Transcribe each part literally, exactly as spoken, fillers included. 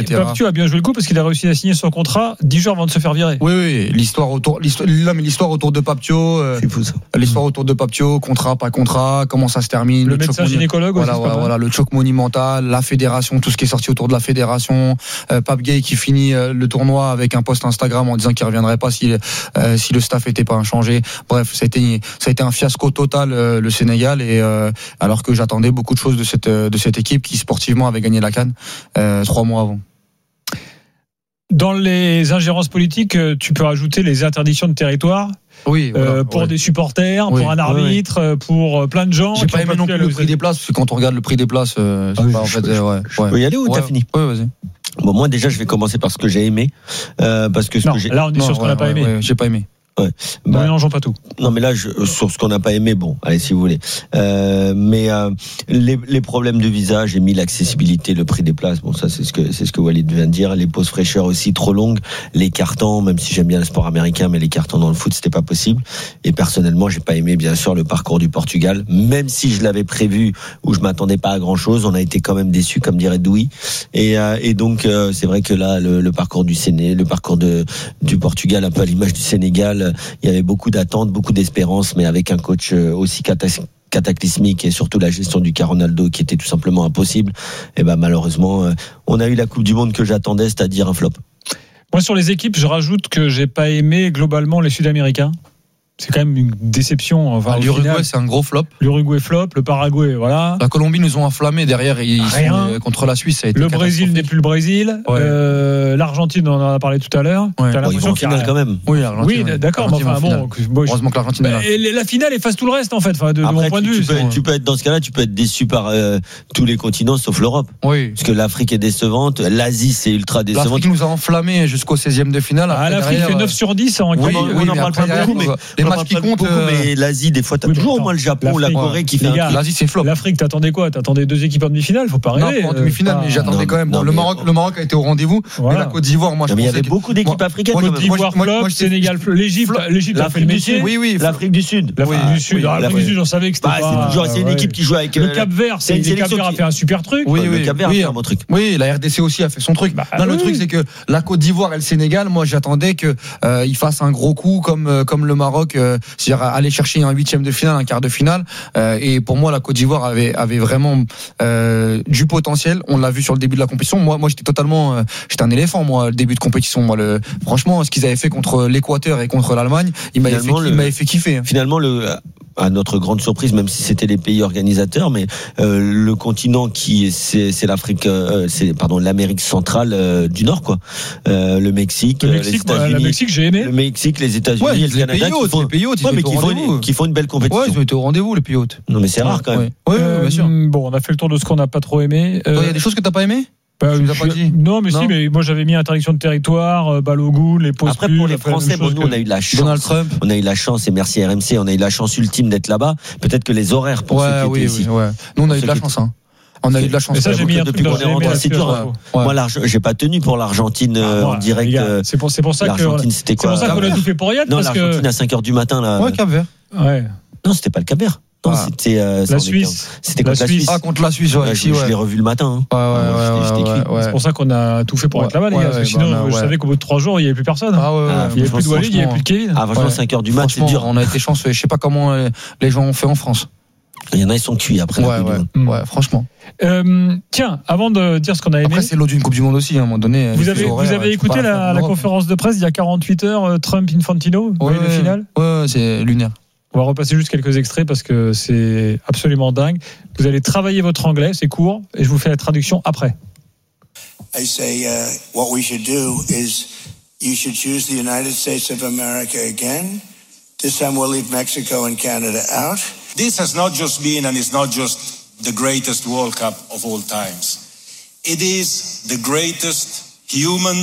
Papio a bien joué le coup parce qu'il a réussi à signer son contrat dix jours avant de se faire virer. Oui, oui, l'histoire autour, l'histoire, là, mais l'histoire autour de Papio, euh, c'est fou ça. L'histoire autour de Papio, contrat, pas contrat, comment ça se termine. Le, le médecin gynécologue voilà, aussi. Voilà, voilà, le choc monumental, la fédération, tout ce qui est sorti autour de la fédération. Euh, Pape Gueye qui finit euh, le tournoi avec un post Instagram en disant qu'il reviendrait pas si euh, si le staff était pas inchangé. Bref, ça a été ça a été un fiasco total euh, le Sénégal et euh, alors que j'attendais beaucoup de choses de cette de cette équipe qui sportivement avait gagné la CAN euh, trois mois avant. Dans les ingérences politiques, tu peux rajouter les interdictions de territoire. Oui, voilà, euh, pour ouais. des supporters, oui, pour un arbitre, oui, oui. pour plein de gens. J'ai pas aimé non plus le prix des places parce que quand on regarde le prix des places, euh, c'est ah, pas, en fait, je, euh, ouais, je ouais. peux y aller ou ouais, t'as fini? Oui, vas-y. Bon, moi déjà, je vais commencer par ce que j'ai aimé, euh, parce que ce non, que j'ai. Là, on est non, sur ce qu'on ouais, n'a pas ouais, aimé. Ouais, j'ai pas aimé. Ouais. Bah, mélangeons pas tout. Non, mais là, je, sur ce qu'on n'a pas aimé, bon, allez, si vous voulez. Euh, mais euh, les, les problèmes de visa, j'ai mis l'accessibilité, le prix des places. Bon, ça, c'est ce que c'est ce que Walid vient de dire. Les pauses fraîcheurs aussi trop longues, les cartons, même si j'aime bien le sport américain, mais les cartons dans le foot, c'était pas possible. Et personnellement, j'ai pas aimé, bien sûr, le parcours du Portugal, même si je l'avais prévu, où je m'attendais pas à grand chose. On a été quand même déçus, comme dirait Douy. Et, euh, et donc, euh, c'est vrai que là, le, le parcours du Séné, le parcours de du Portugal, un peu à l'image du Sénégal, il y avait beaucoup d'attentes, beaucoup d'espérance, mais avec un coach aussi cataclysmique et surtout la gestion du cas Ronaldo qui était tout simplement impossible. Et ben malheureusement, on a eu la Coupe du Monde que j'attendais, c'est-à-dire un flop. Moi, sur les équipes, je rajoute que j'ai pas aimé globalement les Sud-Américains. C'est quand même une déception. Enfin, ah, L'Uruguay, final, c'est un gros flop. L'Uruguay flop, le Paraguay, voilà. La Colombie nous ont enflammés derrière. Ils Rien. Sont, contre la Suisse, ça a été le Brésil n'est plus le Brésil. Ouais. Euh, L'Argentine, on en a parlé tout à l'heure. Ouais. Bon, ils vont en finale quand même. Oui, oui d'accord. Mais enfin, bon, bon, heureusement que l'Argentine. Bah, est là. La finale efface tout le reste en fait. Enfin, de, Après, de mon point tu, de vue. Tu peux, tu peux être dans ce cas-là, tu peux être déçu par euh, tous les continents sauf l'Europe. Oui. Parce que l'Afrique est décevante, l'Asie c'est ultra décevante. L'Afrique nous a enflammés jusqu'au seizième de finale. Ah, l'Afrique fait neuf sur dix en Oui, on en parle pas beaucoup, mais les matchs qui comptent. Mais l'Asie, des fois, t'as oui, toujours au moins le Japon, la Corée qui fait. Gars, un L'Asie, c'est flop. L'Afrique, t'attendais quoi? T'attendais deux équipes en demi-finale? Faut pas rêver. Non, en demi-finale, mais j'attendais quand même. Bon, le Maroc, le Maroc a été au rendez-vous, mais la Côte d'Ivoire, moi, je pensais. Il y avait beaucoup d'équipes africaines. Côte d'Ivoire, flop, Sénégal, l'Égypte, l'Égypte a fait le métier. Oui, oui. L'Afrique du Sud. L'Afrique du Sud. L'Afrique du Sud, on savait que c'était pas. C'est une équipe qui joue avec. Le Cap-Vert, c'est le Cap-Vert a fait un super truc. Oui, oui. Le Cap-Vert a fait un bon truc. Oui, la R D C aussi a fait son truc. Non, le truc, c'est que la Côte d'Ivoire et le Sénégal, moi, j'attendais que ils fassent un gros coup comme comme le Maroc, c'est-à-dire aller chercher un huitième de finale, un quart de finale. Euh, et pour moi, la Côte d'Ivoire avait avait vraiment euh, du potentiel. On l'a vu sur le début de la compétition. Moi, moi, j'étais totalement, euh, j'étais un éléphant. Moi, le début de compétition. Moi, le, franchement, ce qu'ils avaient fait contre l'Équateur et contre l'Allemagne, il m'avait fait, le, il m'avait fait kiffer. Finalement, le à notre grande surprise, même si c'était les pays organisateurs, mais euh, le continent qui c'est, c'est l'Afrique, euh, c'est pardon l'Amérique centrale euh, du Nord, quoi. Euh, le Mexique, le Mexique, les États-Unis, le Mexique, j'ai aimé. Le Mexique, les États-Unis, ouais, et le Canada, qui font, les pays hôtes, ouais, mais qui font, une, qui font une belle compétition. Ouais, ils ont été au rendez-vous, les pays hôtes. Non, mais c'est rare quand même. Ouais, ouais, euh, bien sûr. Bon, on a fait le tour de ce qu'on n'a pas trop aimé. Il euh, y a des choses que t'as pas aimé? Bah, je pas dit. Non, mais non. si, mais moi j'avais mis interdiction de territoire, euh, Balogun, les postes. Après, pour les Français, bon, nous, on a eu la chance. Donald Trump. On a eu la chance, et merci R M C, on a eu la chance ultime d'être là-bas. Peut-être que les horaires pour ouais, ceux qui oui, étaient oui, ici. Ouais. Nous, on a eu de la chance, hein. On a eu de la chance. Mais ça, j'ai mis un depuis truc qu'on est rentré, c'est dur. Ouais. Moi, j'ai pas tenu pour l'Argentine euh, ah, en direct. Gars, c'est pour, c'est pour ça l'Argentine, que c'était quoi? C'est pour ça qu'on a tout fait pour rien. Non, l'Argentine que... à cinq heures du matin, là. Ouais, Cap-Vert. Ouais. Non, c'était pas le Cap-Vert. Non, ah. c'était euh, la Suisse. C'était contre la Suisse. Ah, contre la Suisse, ouais. ouais je, ouais. je l'ai revu le matin. Hein. Ouais, ouais, ouais, ouais, ouais, ouais. C'est pour ça qu'on a tout fait pour ouais, être là-bas, les ouais, gars. Parce que ouais, sinon, bah, je ouais. savais qu'au bout de trois jours, il n'y avait plus personne. Ah ouais, ouais, ah, il n'y avait plus de Walid, il n'y avait plus de Kevin. Ah, franchement, ouais. cinq heures du mat, c'est dur. On a été chanceux. Je sais pas comment les gens ont fait en France. Il y en a, ils sont cuits après. Ouais, ouais, mmh. ouais, franchement. Euh, tiens, avant de dire ce qu'on a aimé. Après, c'est l'eau d'une Coupe du Monde aussi, à un moment donné. Vous avez, horaires, vous avez écouté la, la conférence de presse il y a quarante-huit heures, Trump-Infantino, ouais, le final? Ouais, c'est lunaire. On va repasser juste quelques extraits parce que c'est absolument dingue. Vous allez travailler votre anglais, c'est court, et je vous fais la traduction après. I say uh, what we should do is you should choose the United States of America again. This time we'll leave Mexico and Canada out. This has not just been and is not just the greatest World Cup of all times. It is the greatest human,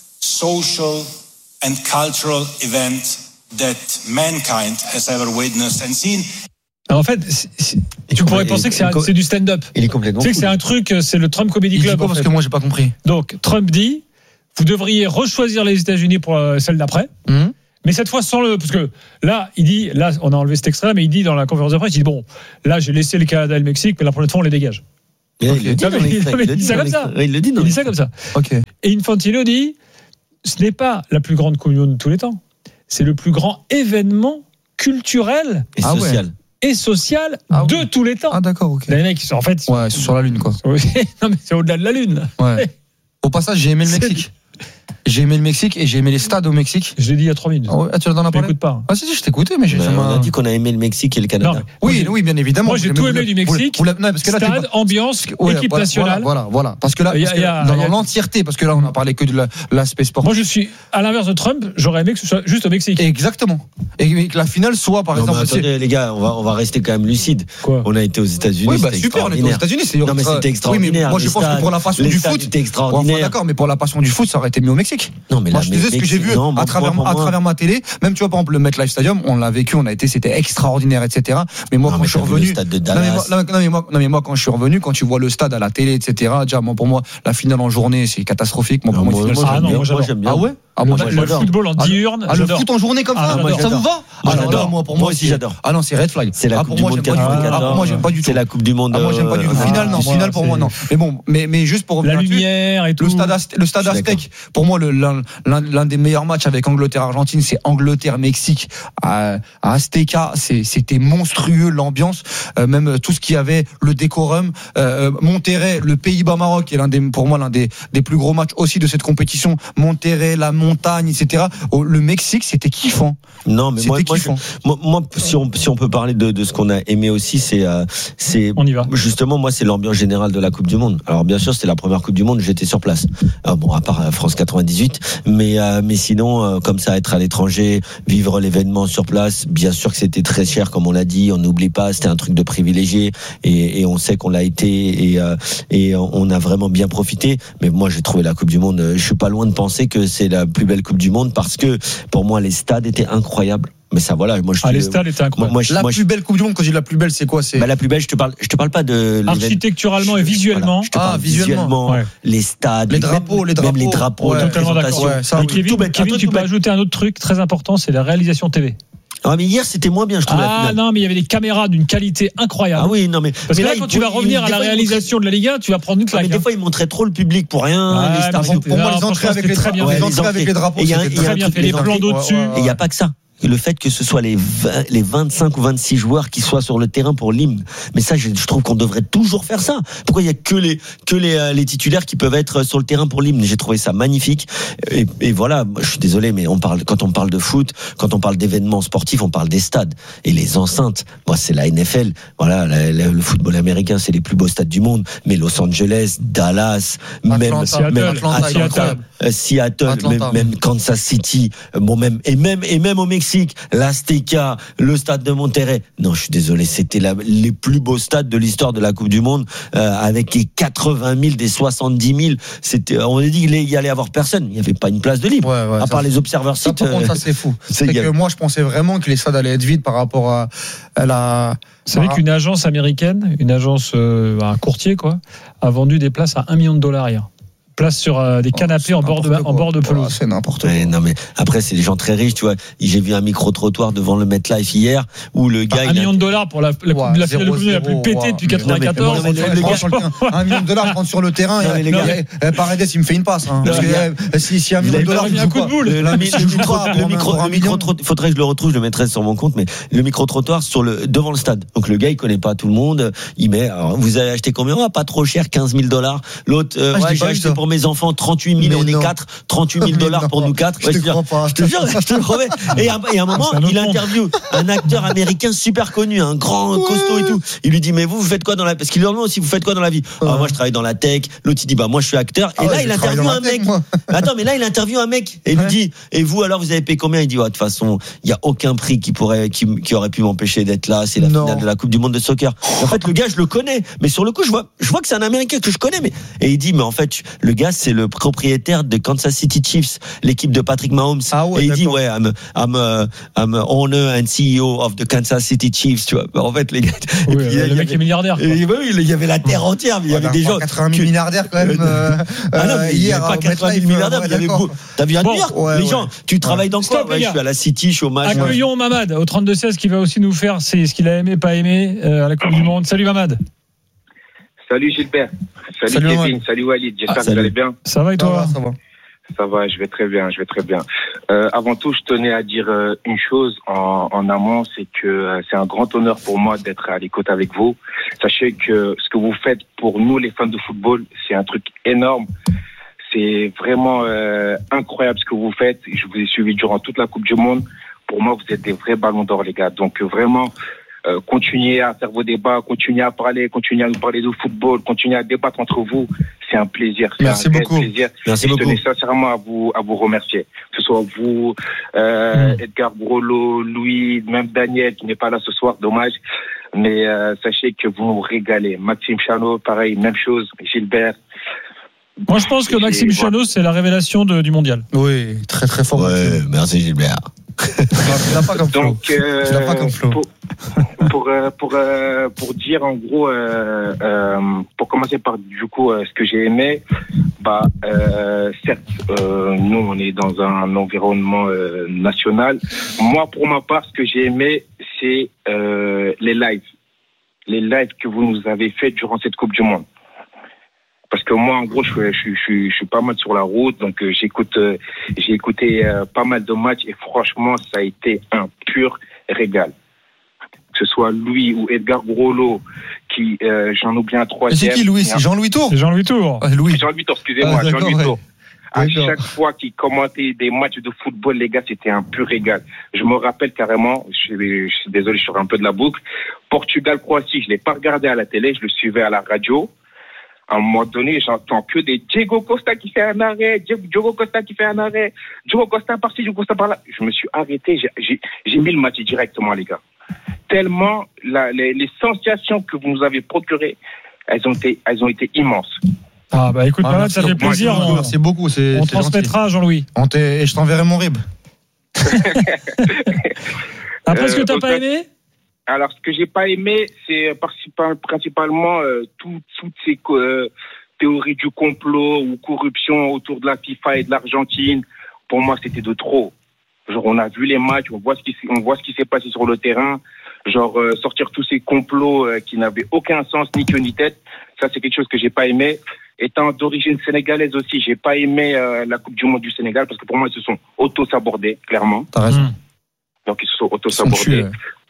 social and cultural event that mankind has ever witnessed and seen. Alors en fait, c'est, c'est, tu pourrais penser que c'est, un, c'est du stand-up. Il est complètement. Tu sais que c'est un truc, c'est le Trump Comedy Club. Parce que moi j'ai pas compris. Donc Trump dit, vous devriez rechoisir les États-Unis pour celle d'après. Mmh. Mais cette fois sans le, parce que là, il dit, là, on a enlevé cet extrait, mais il dit dans la conférence de presse, il dit bon, là, j'ai laissé le Canada et le Mexique, mais la prochaine fois, on les dégage. Mais okay. Il le dit, non, mais, il, il, il dit ça comme ça. Il le dit, il dit ça comme ça. Okay. Et Infantino dit, ce n'est pas la plus grande Coupe du Monde de tous les temps. C'est le plus grand événement culturel et ah social. Ouais. Et social ah de oui. tous les temps. Ah d'accord, ok. Les mecs, ils sont en fait. Ouais, c'est sur la Lune, quoi. Non, mais c'est au-delà de la Lune. Ouais. Au passage, j'ai aimé le Mexique. J'ai aimé le Mexique et j'ai aimé les stades au Mexique. Je l'ai dit il y a trois minutes. Ah ouais, tu l'en as parlé. J'écoute pas. Ah si, si, je t'écoutais, mais j'ai bah, jamais. On a dit qu'on a aimé le Mexique et le Canada. Non, oui, oui, bien évidemment. Moi, j'ai tout aimé du Mexique. Vous, vous, non, parce que là, stade, tu... ambiance, ouais, équipe voilà, nationale. Voilà, voilà, parce que là, il y a, parce que il y a, dans il y a... l'entièreté, parce que là, on a parlé que de la, l'aspect sportif. Moi, je suis à l'inverse de Trump. J'aurais aimé que ce soit juste au Mexique. Exactement. Et que la finale soit, par non, exemple. Mais attendez, les gars, on va, on va rester quand même lucide. Quoi on a été aux États-Unis. Oui, bah super, on était aux États-Unis. C'est non, mais c'était extraordinaire. Oui, mais moi, je pense que pour la passion du foot, c'était extraordinaire. D'accord, mais pour la passion du foot, ça aurait été mieux au Mexique. Non, mais moi, je disais ce que j'ai vu à travers à travers ma télé. Même tu vois, par exemple, le MetLife Stadium, on l'a vécu, on a été, c'était extraordinaire, et cetera. Mais moi, quand je suis revenu, non mais moi, quand je suis revenu, quand tu vois le stade à la télé, et cetera. Déjà, moi, pour moi, la finale en journée, c'est catastrophique. Moi, pour moi, moi, j'aime bien. Ah ouais. Ah moi, le football en diurne. Ah, le foot en journée comme ça, ça vous va? Ah, j'adore. Moi, pour moi aussi, j'adore. Ah non, c'est red flag. C'est la Coupe du Monde quatre-vingt-quatorze. Moi, j'aime pas du tout. C'est la Coupe du Monde. Moi, j'aime pas du tout. Finale, non. Finale, pour moi, non. Mais bon, mais mais juste pour la lumière et tout. Le stade, le stade Aztec. Pour moi, le l'un l'un des meilleurs matchs avec Angleterre-Argentine, c'est Angleterre-Mexique à Azteca. C'est c'était monstrueux l'ambiance, même tout ce qu'il y avait, le décorum. Monterrey, le Pays-Bas-Maroc, qui est l'un des, pour moi, l'un des des plus gros matchs aussi de cette compétition. Monterrey, la montagne, et cetera. Le Mexique, c'était kiffant. Non, mais moi, moi, je, moi, moi, si on, si on peut parler de, de ce qu'on a aimé aussi, c'est, euh, c'est, on y va. Justement, moi, c'est l'ambiance générale de la Coupe du Monde. Alors, bien sûr, c'était la première Coupe du Monde, j'étais sur place. Euh, bon, à part France quatre-vingt-dix-huit, mais, euh, mais sinon, euh, comme ça, être à l'étranger, vivre l'événement sur place, bien sûr que c'était très cher, comme on l'a dit, on n'oublie pas, c'était un truc de privilégié, et, et on sait qu'on l'a été, et, euh, et on a vraiment bien profité. Mais moi, j'ai trouvé la Coupe du Monde, je suis pas loin de penser que c'est la plus belle Coupe du Monde, parce que pour moi les stades étaient incroyables. Mais ça, voilà, moi je ah, les stades étaient incroyables. Moi, moi, la moi, plus belle Coupe du Monde, quand je dis la plus belle, c'est quoi? C'est bah, la plus belle, je te parle, je te parle pas de architecturalement et visuellement. Voilà, je te parle ah, visuellement, ouais. Les stades, les drapeaux, même, les drapeaux, même les drapeaux, ouais, la totalement présentation. d'accord. Ouais, ça, oui. Kevin, bête, Kevin tu peux ajouter un autre truc très important, c'est la réalisation T V. Ah mais hier c'était moins bien je trouve. Ah non mais il y avait des caméras d'une qualité incroyable. Ah oui non mais parce mais que là, là quand tu vas revenir à la réalisation de la Ligue un, tu vas prendre une claque. Mais des fois ils montraient trop le public pour rien. Les stars, pour moi les entrées avec les drapeaux, c'était très bien fait, les plans d'au-dessus. Et il y a pas que ça. Le fait que ce soit les vingt, les vingt-cinq ou vingt-six joueurs qui soient sur le terrain pour l'hymne. Mais ça, je, je trouve qu'on devrait toujours faire ça. Pourquoi il y a que les, que les, euh, les titulaires qui peuvent être sur le terrain pour l'hymne? J'ai trouvé ça magnifique. Et, et voilà, je suis désolé, mais on parle, quand on parle de foot, quand on parle d'événements sportifs, on parle des stades. Et les enceintes, moi, c'est la N F L. Voilà, la, la, le football américain, c'est les plus beaux stades du monde. Mais Los Angeles, Dallas, Atlanta, même, Seattle, même Atlanta, Atlanta, Seattle, Seattle Atlanta. Même, même Kansas City, bon, même, et même, et même au Mexique. L'Azteca, le stade de Monterrey. Non, je suis désolé, c'était la, les plus beaux stades de l'histoire de la Coupe du Monde, euh, avec les quatre-vingt mille, des soixante-dix mille. C'était, on a dit qu'il y allait avoir personne. Il n'y avait pas une place de libre. Ouais, ouais, à part ça, les observeurs sites. Ça, par contre, ça, c'est fou. C'est, c'est que moi, je pensais vraiment que les stades allaient être vides par rapport à, à la. Vous savez qu'une agence américaine, une agence, euh, un courtier, quoi, a vendu des places à un million de dollars hier. Place sur euh, des canapés oh, en bord de en bord de pelouse. Oh, c'est n'importe quoi. Ouais, non mais après c'est des gens très riches, tu vois. J'ai vu un micro trottoir devant le MetLife hier où le gars enfin, un million a... de dollars pour la la, ouais, la finale de Coupe du Monde la plus pétée ouais. depuis quatre-vingt-quatorze. Non, mais, mais, mais, gars, un million de dollars prendre sur le terrain. Non, et, les gars, et, Paredes il me fait une passe. Hein, parce que si si un million de dollars, il a un coup de boule. Le micro, le micro, il faudrait que je le retrouve, je le mettrai sur mon compte. Mais le micro trottoir sur le devant le stade. Donc le gars il connaît pas tout le monde. Il met. Vous avez acheté combien? Pas trop cher, quinze mille dollars. L'autre, j'ai acheté pour mes enfants trente-huit mille, on est quatre, trente-huit mille dollars pour nous quatre. Je te crois pas. Je te jure, je te le promets. Et à un moment, il interviewe un acteur américain super connu, un grand costaud et tout. Il lui dit, mais vous, vous faites quoi dans la, parce qu'il lui demande aussi, vous faites quoi dans la vie? Ah, moi, je travaille dans la tech. L'autre, il dit, bah, moi, je suis acteur. Et là, il interviewe un mec. Attends, mais là, il interviewe un mec. Et il lui dit, et vous, alors, vous avez payé combien? Il dit, ouais, de toute façon, il y a aucun prix qui pourrait, qui, qui aurait pu m'empêcher d'être là. C'est la finale de la Coupe du Monde de soccer. En fait, le gars, je le connais. Mais sur le coup, je vois, je vois que c'est un Américain que je connais, mais, et il dit, mais en fait, le gars, c'est le propriétaire de Kansas City Chiefs, l'équipe de Patrick Mahomes. Ah ouais, et il d'accord. dit, ouais, I'm, I'm, uh, I'm owner and C E O of the Kansas City Chiefs, tu vois. En fait, les gars. Oui, et puis, le mec est milliardaire. Et, oui, il y avait la terre entière, mais il y avait des gens. quatre-vingt mille milliardaires quand même. Euh, ah non, mais il n'y avait pas quatre-vingt mille milliardaires, mais il y avait beaucoup. T'as vu à New York? Ouais, les ouais. gens, tu travailles dans Stop, quoi? Ouais, je suis à la City, chômage. Accueillons ouais. Mamad au trente-deux seize qui va aussi nous faire c'est ce qu'il a aimé, pas aimé euh, à la Coupe du Monde. Salut Mamad. Salut Gilbert. Salut, salut Kevin. Ouais. Salut Walid. J'espère ah, que vous allez bien. Ça va et toi? Ça va. Ça va, je vais très bien, je vais très bien. Euh, avant tout, je tenais à dire euh, une chose en, en amont, c'est que euh, c'est un grand honneur pour moi d'être à l'écoute avec vous. Sachez que ce que vous faites pour nous, les fans de football, c'est un truc énorme. C'est vraiment euh, incroyable ce que vous faites. Je vous ai suivi durant toute la Coupe du Monde. Pour moi, vous êtes des vrais ballons d'or, les gars. Donc euh, vraiment, euh, continuez à faire vos débats, continuez à parler, continuez à nous parler de football, continuez à débattre entre vous. C'est un plaisir. C'est Merci un beaucoup. Plaisir. Merci et beaucoup. Je tenais sincèrement à vous, à vous remercier. Que ce soit vous, euh, mmh. Edgar Brolo, Louis, même Daniel qui n'est pas là ce soir, dommage. Mais euh, sachez que vous nous régalez. Maxime Chanot, pareil, même chose. Gilbert. Moi, je pense que Maxime Chanot, c'est la révélation de, du mondial. Oui, très très fort. Ouais, merci Gilbert. Tu l'as pas comme flow. Donc, euh, tu l'as pas comme flow. Pour, pour, euh, pour, euh, pour dire en gros, euh, euh, pour commencer par du coup euh, ce que j'ai aimé, bah euh, certes, euh, nous on est dans un environnement euh, national. Moi, pour ma part, ce que j'ai aimé, c'est euh, les lives, les lives que vous nous avez fait durant cette Coupe du Monde. Parce que moi, en gros, je, je, je, je, je suis pas mal sur la route, donc euh, j'écoute, euh, j'ai écouté euh, pas mal de matchs et franchement, ça a été un pur régal. Que ce soit Louis ou Edgar Brolo, qui euh, j'en oublie un troisième. C'est qui Louis? C'est Jean-Louis Tour. C'est Jean-Louis Tour. Ah, Louis. Jean-Louis Tour, excusez-moi, ah, Jean-Louis ouais. Tour. À D'accord. chaque fois qu'il commentait des matchs de football, les gars, c'était un pur régal. Je me rappelle carrément, je suis, je suis désolé, je sors un peu de la boucle. Portugal-Croatie, je l'ai pas regardé à la télé, je le suivais à la radio. À un moment donné, j'entends que des Diego Costa qui fait un arrêt, Diego Costa qui fait un arrêt, Diego Costa par-ci, Diego Costa par-là. Je me suis arrêté, j'ai, j'ai, j'ai mis le match directement, les gars. Tellement la, les, les sensations que vous nous avez procurées, elles ont été, elles ont été immenses. Ah bah écoute, ah, ça fait plaisir. Moi, on, merci beaucoup. C'est, on c'est transmettra gentil. Jean-Louis. On et je t'enverrai mon rib. Après, ce que euh, t'as pas aimé? Alors, ce que j'ai pas aimé, c'est principalement euh, tout, toutes ces euh, théories du complot ou corruption autour de la FIFA et de l'Argentine. Pour moi, c'était de trop. Genre, on a vu les matchs, on voit ce qui, on voit ce qui s'est passé sur le terrain. Genre, euh, sortir tous ces complots euh, qui n'avaient aucun sens, ni queue ni tête. Ça, c'est quelque chose que j'ai pas aimé. Étant d'origine sénégalaise aussi, j'ai pas aimé euh, la Coupe du Monde du Sénégal parce que pour moi, ils se sont auto-sabordés, clairement. T'as raison. Donc, ils se sont auto-sabordés.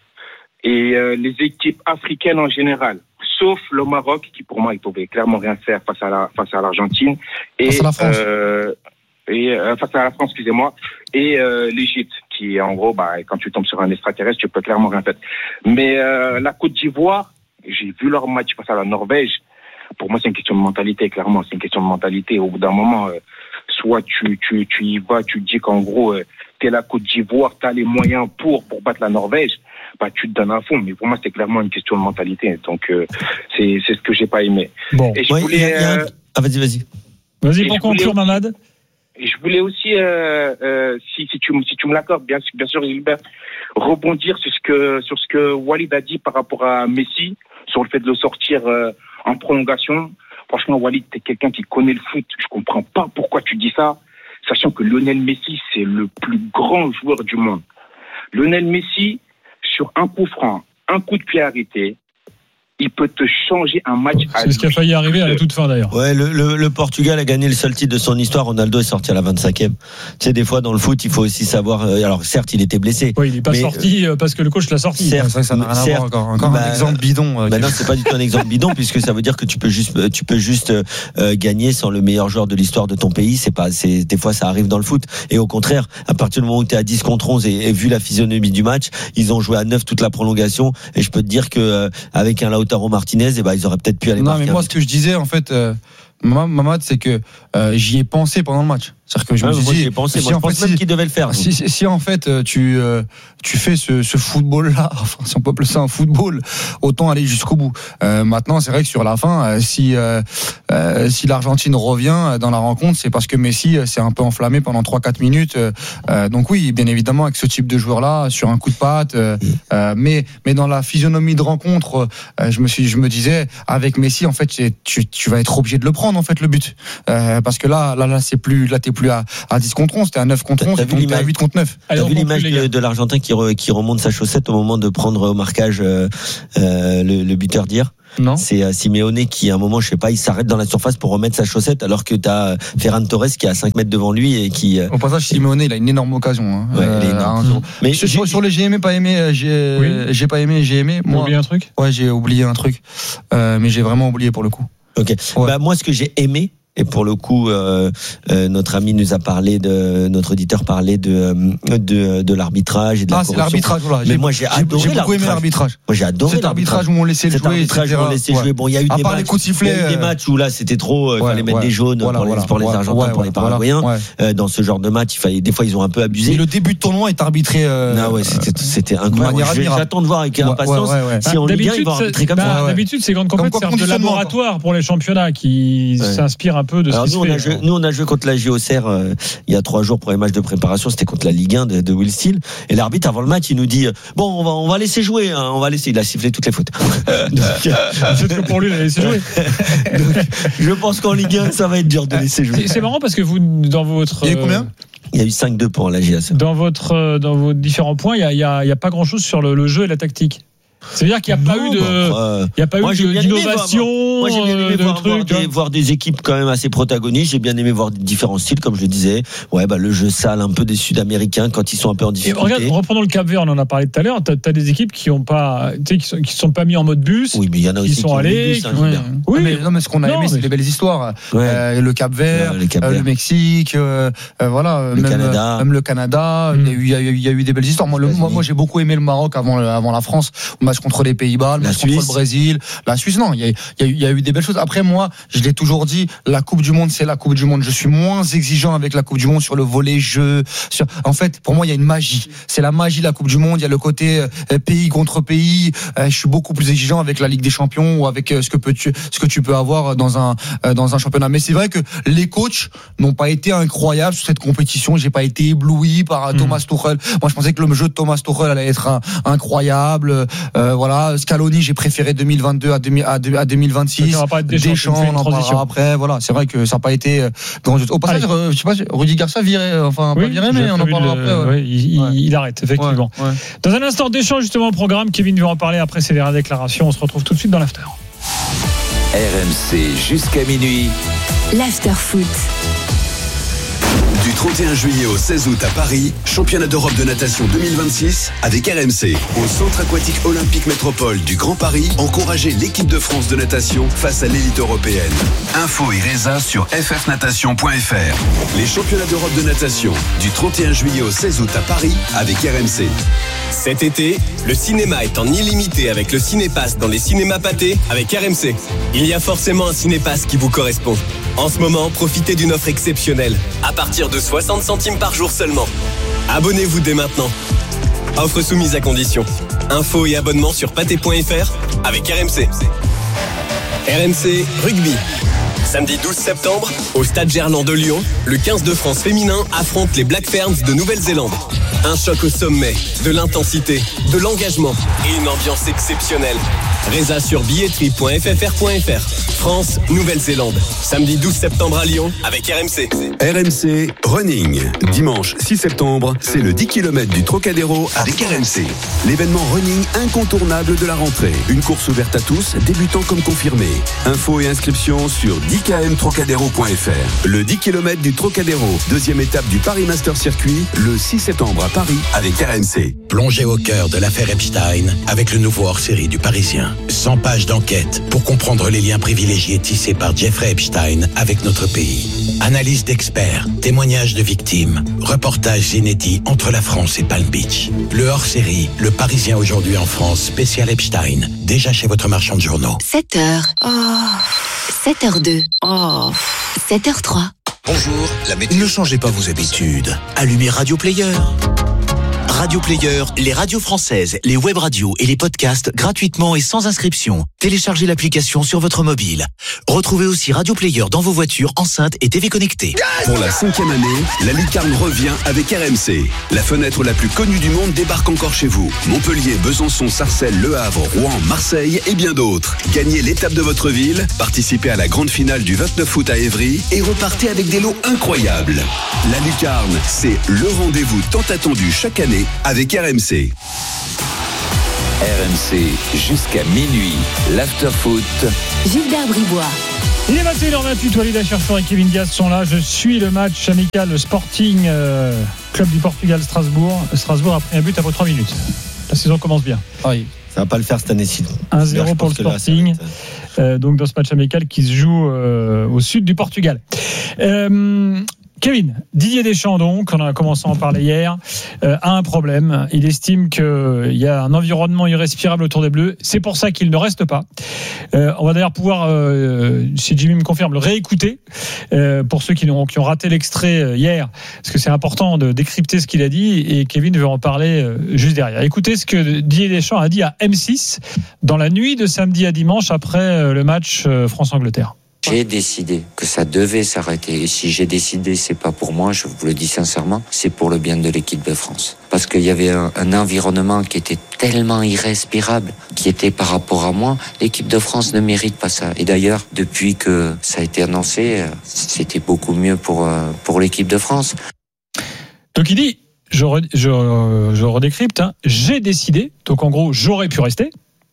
Et euh, les équipes africaines en général, sauf le Maroc, qui pour moi, ils pouvaient clairement rien faire face à la, face à l'Argentine. Et, face à la France. Euh, et, euh, face à la France, excusez-moi. Et euh, l'Égypte, qui en gros, bah, quand tu tombes sur un extraterrestre, tu peux clairement rien faire. Mais euh, la Côte d'Ivoire, j'ai vu leur match face à la Norvège. Pour moi, c'est une question de mentalité, clairement. C'est une question de mentalité. Au bout d'un moment, euh, soit tu, tu, tu y vas, tu dis qu'en gros, euh, t'es la Côte d'Ivoire, t'as les moyens pour, pour battre la Norvège, bah, tu te donnes à fond. Mais pour moi, c'est clairement une question de mentalité. Donc, euh, c'est, c'est ce que j'ai pas aimé. Bon. Et je ouais, voulais, y a, y a un... euh, Ah, vas-y, vas-y. Vas-y, pour conclure, Mamad. Et je voulais aussi, euh, euh, si, si tu, si tu me l'accordes, bien, bien sûr, Gilbert, rebondir sur ce que, sur ce que Walid a dit par rapport à Messi, sur le fait de le sortir euh, en prolongation. Franchement, Walid, t'es quelqu'un qui connaît le foot. Je comprends pas pourquoi tu dis ça, sachant que Lionel Messi, c'est le plus grand joueur du monde. Lionel Messi, sur un coup franc, un coup de pied arrêté, il peut te changer un match. C'est à ce qui a failli arriver à la toute fin d'ailleurs. Ouais, le, le, le Portugal a gagné le seul titre de son histoire. Ronaldo est sorti à la vingt-cinquième. Tu sais, des fois dans le foot, il faut aussi savoir. Alors certes, il était blessé. Oui, il n'est pas mais, sorti parce que le coach l'a sorti. Certes, ça n'a rien à voir encore. Encore bah, un exemple bidon. Euh, bah non, c'est pas du tout un exemple bidon puisque ça veut dire que tu peux juste, tu peux juste euh, gagner sans le meilleur joueur de l'histoire de ton pays. C'est pas, c'est des fois ça arrive dans le foot. Et au contraire, à partir du moment où tu es à dix contre onze et, et vu la physionomie du match, ils ont joué à neuf toute la prolongation. Et je peux te dire que euh, avec un Lautaro Martinez, et bah, ils auraient peut-être pu aller non, marquer. Mais moi, ce que je disais, en fait, euh, Mamad, c'est que euh, j'y ai pensé pendant le match. C'est-à-dire que je ah, me suis moi, dit, j'y ai pensé. si Moi, je en pense fait, même si, qu'il devait le faire. Si, si, si en fait tu euh, tu fais ce, ce football-là, enfin si on peut appeler ça un football, autant aller jusqu'au bout. Euh, maintenant, c'est vrai que sur la fin, euh, si euh, euh, si l'Argentine revient dans la rencontre, c'est parce que Messi s'est un peu enflammé pendant trois quatre minutes. Euh, donc oui, bien évidemment, avec ce type de joueur-là, sur un coup de patte, euh, euh, mais mais dans la physionomie de rencontre, euh, je me suis, je me disais, avec Messi, en fait, tu tu vas être obligé de le prendre. prendre en fait le but, euh, parce que là, là, là, c'est plus, là, t'es plus à, à dix contre onze, t'es à neuf contre onze, et donc t'es à huit contre neuf. T'as vu l'image de, de l'Argentin qui, re, qui remonte sa chaussette au moment de prendre au marquage euh, euh, le, le buteur d'hier? Non. C'est euh, Simeone qui, à un moment, je sais pas, il s'arrête dans la surface pour remettre sa chaussette, alors que t'as euh, Ferran Torres qui est à cinq mètres devant lui et qui. Euh, Au passage, Simeone, il a une énorme occasion. Hein. Ouais, euh, il est énorme. Mais sur, sur, sur les j'ai aimé, pas aimé, j'ai, oui. j'ai pas aimé, j'ai aimé. Moi, oublié un truc. Ouais, j'ai oublié un truc, euh, mais j'ai vraiment oublié pour le coup. Ok. Ouais. Bah moi, ce que j'ai aimé. Et pour le coup, euh, euh, notre ami nous a parlé de, notre auditeur parlait de de, de l'arbitrage et de la ah, corruption. C'est l'arbitrage, voilà. Mais j'ai, moi, j'ai adoré j'ai beaucoup aimé l'arbitrage. Moi, j'ai adoré cet arbitrage où on laissait Cet jouer. arbitrage où on laissait ouais. jouer. Bon, il y a eu à des part matchs. Les coups de sifflet, il y a eu des matchs où là, c'était trop. Il ouais, fallait mettre ouais. des jaunes voilà, pour les, voilà, pour les voilà, Argentins, ouais, pour les Paraguayens. Voilà, euh, dans ce genre de match, il fallait, des fois, ils ont un peu abusé. Et le début de tournoi est arbitré. Euh, non, ouais, c'était, c'était incroyable. J'attends de voir avec impatience si en Ligue un, ils vont arbitrer comme ça. D'habitude, ces grandes compétitions servent de laboratoire pour les championnats qui s'inspirent un peu de ce qui se fait. Nous, on a joué contre la J O C R euh, il y a trois jours pour les matchs de préparation. C'était contre la Ligue un de, de Will Steele. Et l'arbitre, avant le match, il nous dit bon, on va, on va laisser jouer. Hein, on va laisser. Il a sifflé toutes les fautes. Donc, c'est que pour lui, il a laissé jouer. Donc, je pense qu'en Ligue un, ça va être dur de laisser jouer. C'est, c'est marrant parce que vous, dans votre. Il y a eu combien ? Il y a eu cinq deux pour la J A C R. Dans votre, dans vos différents points, il y a, il y a, il y a pas grand-chose sur le, le jeu et la tactique. C'est-à-dire qu'il n'y a pas non, eu de, bah, il y a pas moi, eu de, d'innovation, moi j'ai bien aimé de voir, trucs, voir, des, voir des équipes quand même assez protagonistes. J'ai bien aimé voir différents styles, comme je le disais. Ouais, bah le jeu sale un peu des Sud-Américains quand ils sont un peu en difficulté. Et regarde, reprenons le Cap-Vert, on en a parlé tout à l'heure. T'as, t'as des équipes qui ont pas, tu sais, qui sont, qui sont pas mis en mode bus. Oui, mais il y en a aussi qui sont qui allés. Bus, hein, ouais. Oui, mais non, mais ce qu'on a non, aimé, c'est les belles histoires. Ouais. Euh, le Cap-Vert, ouais, Cap-Vert. Euh, le Mexique, euh, euh, voilà, le même, Canada. même le Canada. Mm. Il y a eu, il y a eu, il y a eu des belles histoires. Moi, le, moi, moi, j'ai beaucoup aimé le Maroc avant, avant la France. Le match contre les Pays-Bas, le match contre le Brésil, la Suisse. Non, il y a, il y a eu, il y a eu des belles choses. Après, moi, je l'ai toujours dit, la Coupe du Monde, c'est la Coupe du Monde. Je suis moins exigeant avec la Coupe du Monde sur le volet jeu. Sur, en fait, pour moi, il y a une magie. C'est la magie de la Coupe du Monde. Il y a le côté euh, pays contre pays. Euh, je suis beaucoup plus exigeant avec la Ligue des Champions ou avec euh, ce que peux tu, ce que tu peux avoir dans un, euh, dans un championnat. Mais c'est vrai que les coachs n'ont pas été incroyables sur cette compétition. J'ai pas été ébloui par mmh. Thomas Tuchel. Moi, je pensais que le jeu de Thomas Tuchel allait être un, incroyable. Euh, voilà, Scaloni, j'ai préféré deux mille vingt-deux à, à deux mille vingt-six. On va pas être Deschamps, Deschamps, on en parlera après. Voilà, c'est vrai que ça n'a pas été grand. Au passage, euh, je sais pas, Rudy Garcia viré, enfin oui, pas viré, mais on en parlera le, après. Ouais. Oui, il, ouais. il arrête effectivement. Ouais, ouais. Dans un instant, Deschamps justement au programme. Kevin va en parler après ses dernières déclarations. On se retrouve tout de suite dans l'after. R M C jusqu'à minuit. L'after foot. Du trente et un juillet au seize août à Paris, championnat d'Europe de natation deux mille vingt-six avec R M C. Au Centre aquatique olympique métropole du Grand Paris, encouragez l'équipe de France de natation face à l'élite européenne. Info et résa sur f f natation point f r. Les championnats d'Europe de natation du trente et un juillet au seize août à Paris avec R M C. Cet été, le cinéma est en illimité avec le Cinépass dans les cinémas pâtés avec R M C. Il y a forcément un Cinépass qui vous correspond. En ce moment, profitez d'une offre exceptionnelle, à partir de soixante centimes par jour seulement. Abonnez-vous dès maintenant. Offre soumise à condition. Infos et abonnements sur pâté point f r avec R M C. R M C Rugby. Samedi douze septembre, au Stade Gerland de Lyon, le quinze de France féminin affronte les Black Ferns de Nouvelle-Zélande. Un choc au sommet, de l'intensité, de l'engagement et une ambiance exceptionnelle. Résa sur billetterie point f f r point f r. France, Nouvelle-Zélande. Samedi douze septembre à Lyon avec R M C. R M C Running. Dimanche six septembre, c'est le dix kilomètres du Trocadéro avec R M C. L'événement running incontournable de la rentrée. Une course ouverte à tous, débutants comme confirmés. Infos et inscriptions sur dix k m trocadéro point f r. Le dix kilomètres du Trocadéro, deuxième étape du Paris Master Circuit, le six septembre à Paris avec R M C. Plongez au cœur de l'affaire Epstein avec le nouveau hors-série du Parisien. cent pages d'enquête pour comprendre les liens privilégiés tissés par Jeffrey Epstein avec notre pays. Analyse d'experts, témoignages de victimes, reportages inédits entre la France et Palm Beach. Le hors-série, le Parisien aujourd'hui en France, spécial Epstein, déjà chez votre marchand de journaux. sept heures. Oh. sept heures deux. Oh. sept heures trois. Bonjour, la météo. Ne changez pas vos habitudes. Allumez Radio Player. Radio Player, les radios françaises, les web radios et les podcasts gratuitement et sans inscription. Téléchargez l'application sur votre mobile. Retrouvez aussi Radio Player dans vos voitures, enceintes et T V connectées. Pour la cinquième année, la lucarne revient avec R M C. La fenêtre la plus connue du monde débarque encore chez vous. Montpellier, Besançon, Sarcelles, Le Havre, Rouen, Marseille et bien d'autres. Gagnez l'étape de votre ville, participez à la grande finale du vingt-neuf août à Évry et repartez avec des lots incroyables. La lucarne, c'est le rendez-vous tant attendu chaque année avec R M C. R M C jusqu'à minuit, l'after-foot. Gilbert Bribois. Il est vingt et une heures vingt-huit, Walid Acharchour et Kevin Diaz sont là. Je suis le match amical le Sporting euh, Club du Portugal Strasbourg. Strasbourg a pris un but après trois minutes. La saison commence bien. Ah oui. Ça va pas le faire cette année-ci. un zéro pour le Sporting. Là, euh, donc dans ce match amical qui se joue euh, au sud du Portugal. Euh, Kevin, Didier Deschamps, donc, on a commencé à en parler hier, euh, a un problème. Il estime qu'il y a un environnement irrespirable autour des Bleus. C'est pour ça qu'il ne reste pas. Euh, on va d'ailleurs pouvoir, euh, si Jimmy me confirme, le réécouter euh, pour ceux qui ont, qui ont raté l'extrait hier, parce que c'est important de décrypter ce qu'il a dit, et Kevin veut en parler euh, juste derrière. Écoutez ce que Didier Deschamps a dit à M six dans la nuit de samedi à dimanche après euh, le match euh, France-Angleterre. J'ai décidé que ça devait s'arrêter. Et si j'ai décidé, c'est pas pour moi, je vous le dis sincèrement, c'est pour le bien de l'équipe de France. Parce qu'il y avait un, un environnement qui était tellement irrespirable, qui était par rapport à moi. L'équipe de France ne mérite pas ça. Et d'ailleurs, depuis que ça a été annoncé, c'était beaucoup mieux pour, pour l'équipe de France. Donc il dit, je, re, je, je redécrypte, hein, j'ai décidé, donc en gros, j'aurais pu rester.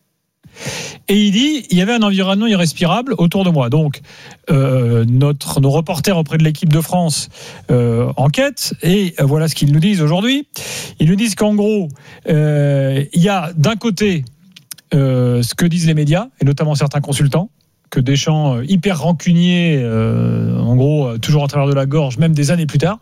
Et il dit, il y avait un environnement irrespirable autour de moi. Donc, euh, notre, nos reporters auprès de l'équipe de France euh, enquêtent, et euh, voilà ce qu'ils nous disent aujourd'hui. Ils nous disent qu'en gros, euh, il y a d'un côté euh, ce que disent les médias, et notamment certains consultants, que Deschamps, euh, hyper rancunier, euh, en gros, euh, toujours en travers de la gorge, même des années plus tard.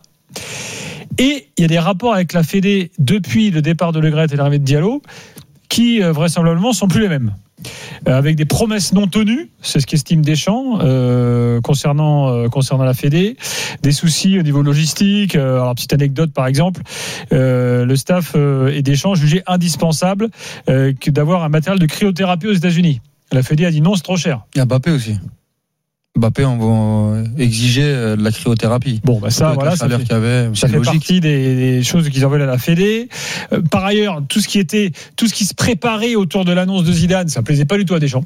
Et il y a des rapports avec la Fédé depuis le départ de Le Gret et l'arrivée de Diallo, qui euh, vraisemblablement sont plus les mêmes. Euh, avec des promesses non tenues, c'est ce qu'estime Deschamps euh, concernant euh, concernant la Fédé, des soucis au niveau logistique. Euh, alors petite anecdote par exemple, euh, le staff euh, et Deschamps jugeaient indispensable euh, que d'avoir un matériel de cryothérapie aux États-Unis. La Fédé a dit non, c'est trop cher. Il y a Mbappé aussi. Mbappé, on va exiger de la cryothérapie. Bon, bah ça, voilà, ça fait, qu'il y avait, ça fait partie des, des choses qu'ils envoient à la Fédé. Euh, par ailleurs, tout ce qui était, tout ce qui se préparait autour de l'annonce de Zidane, ça plaisait pas du tout à Deschamps.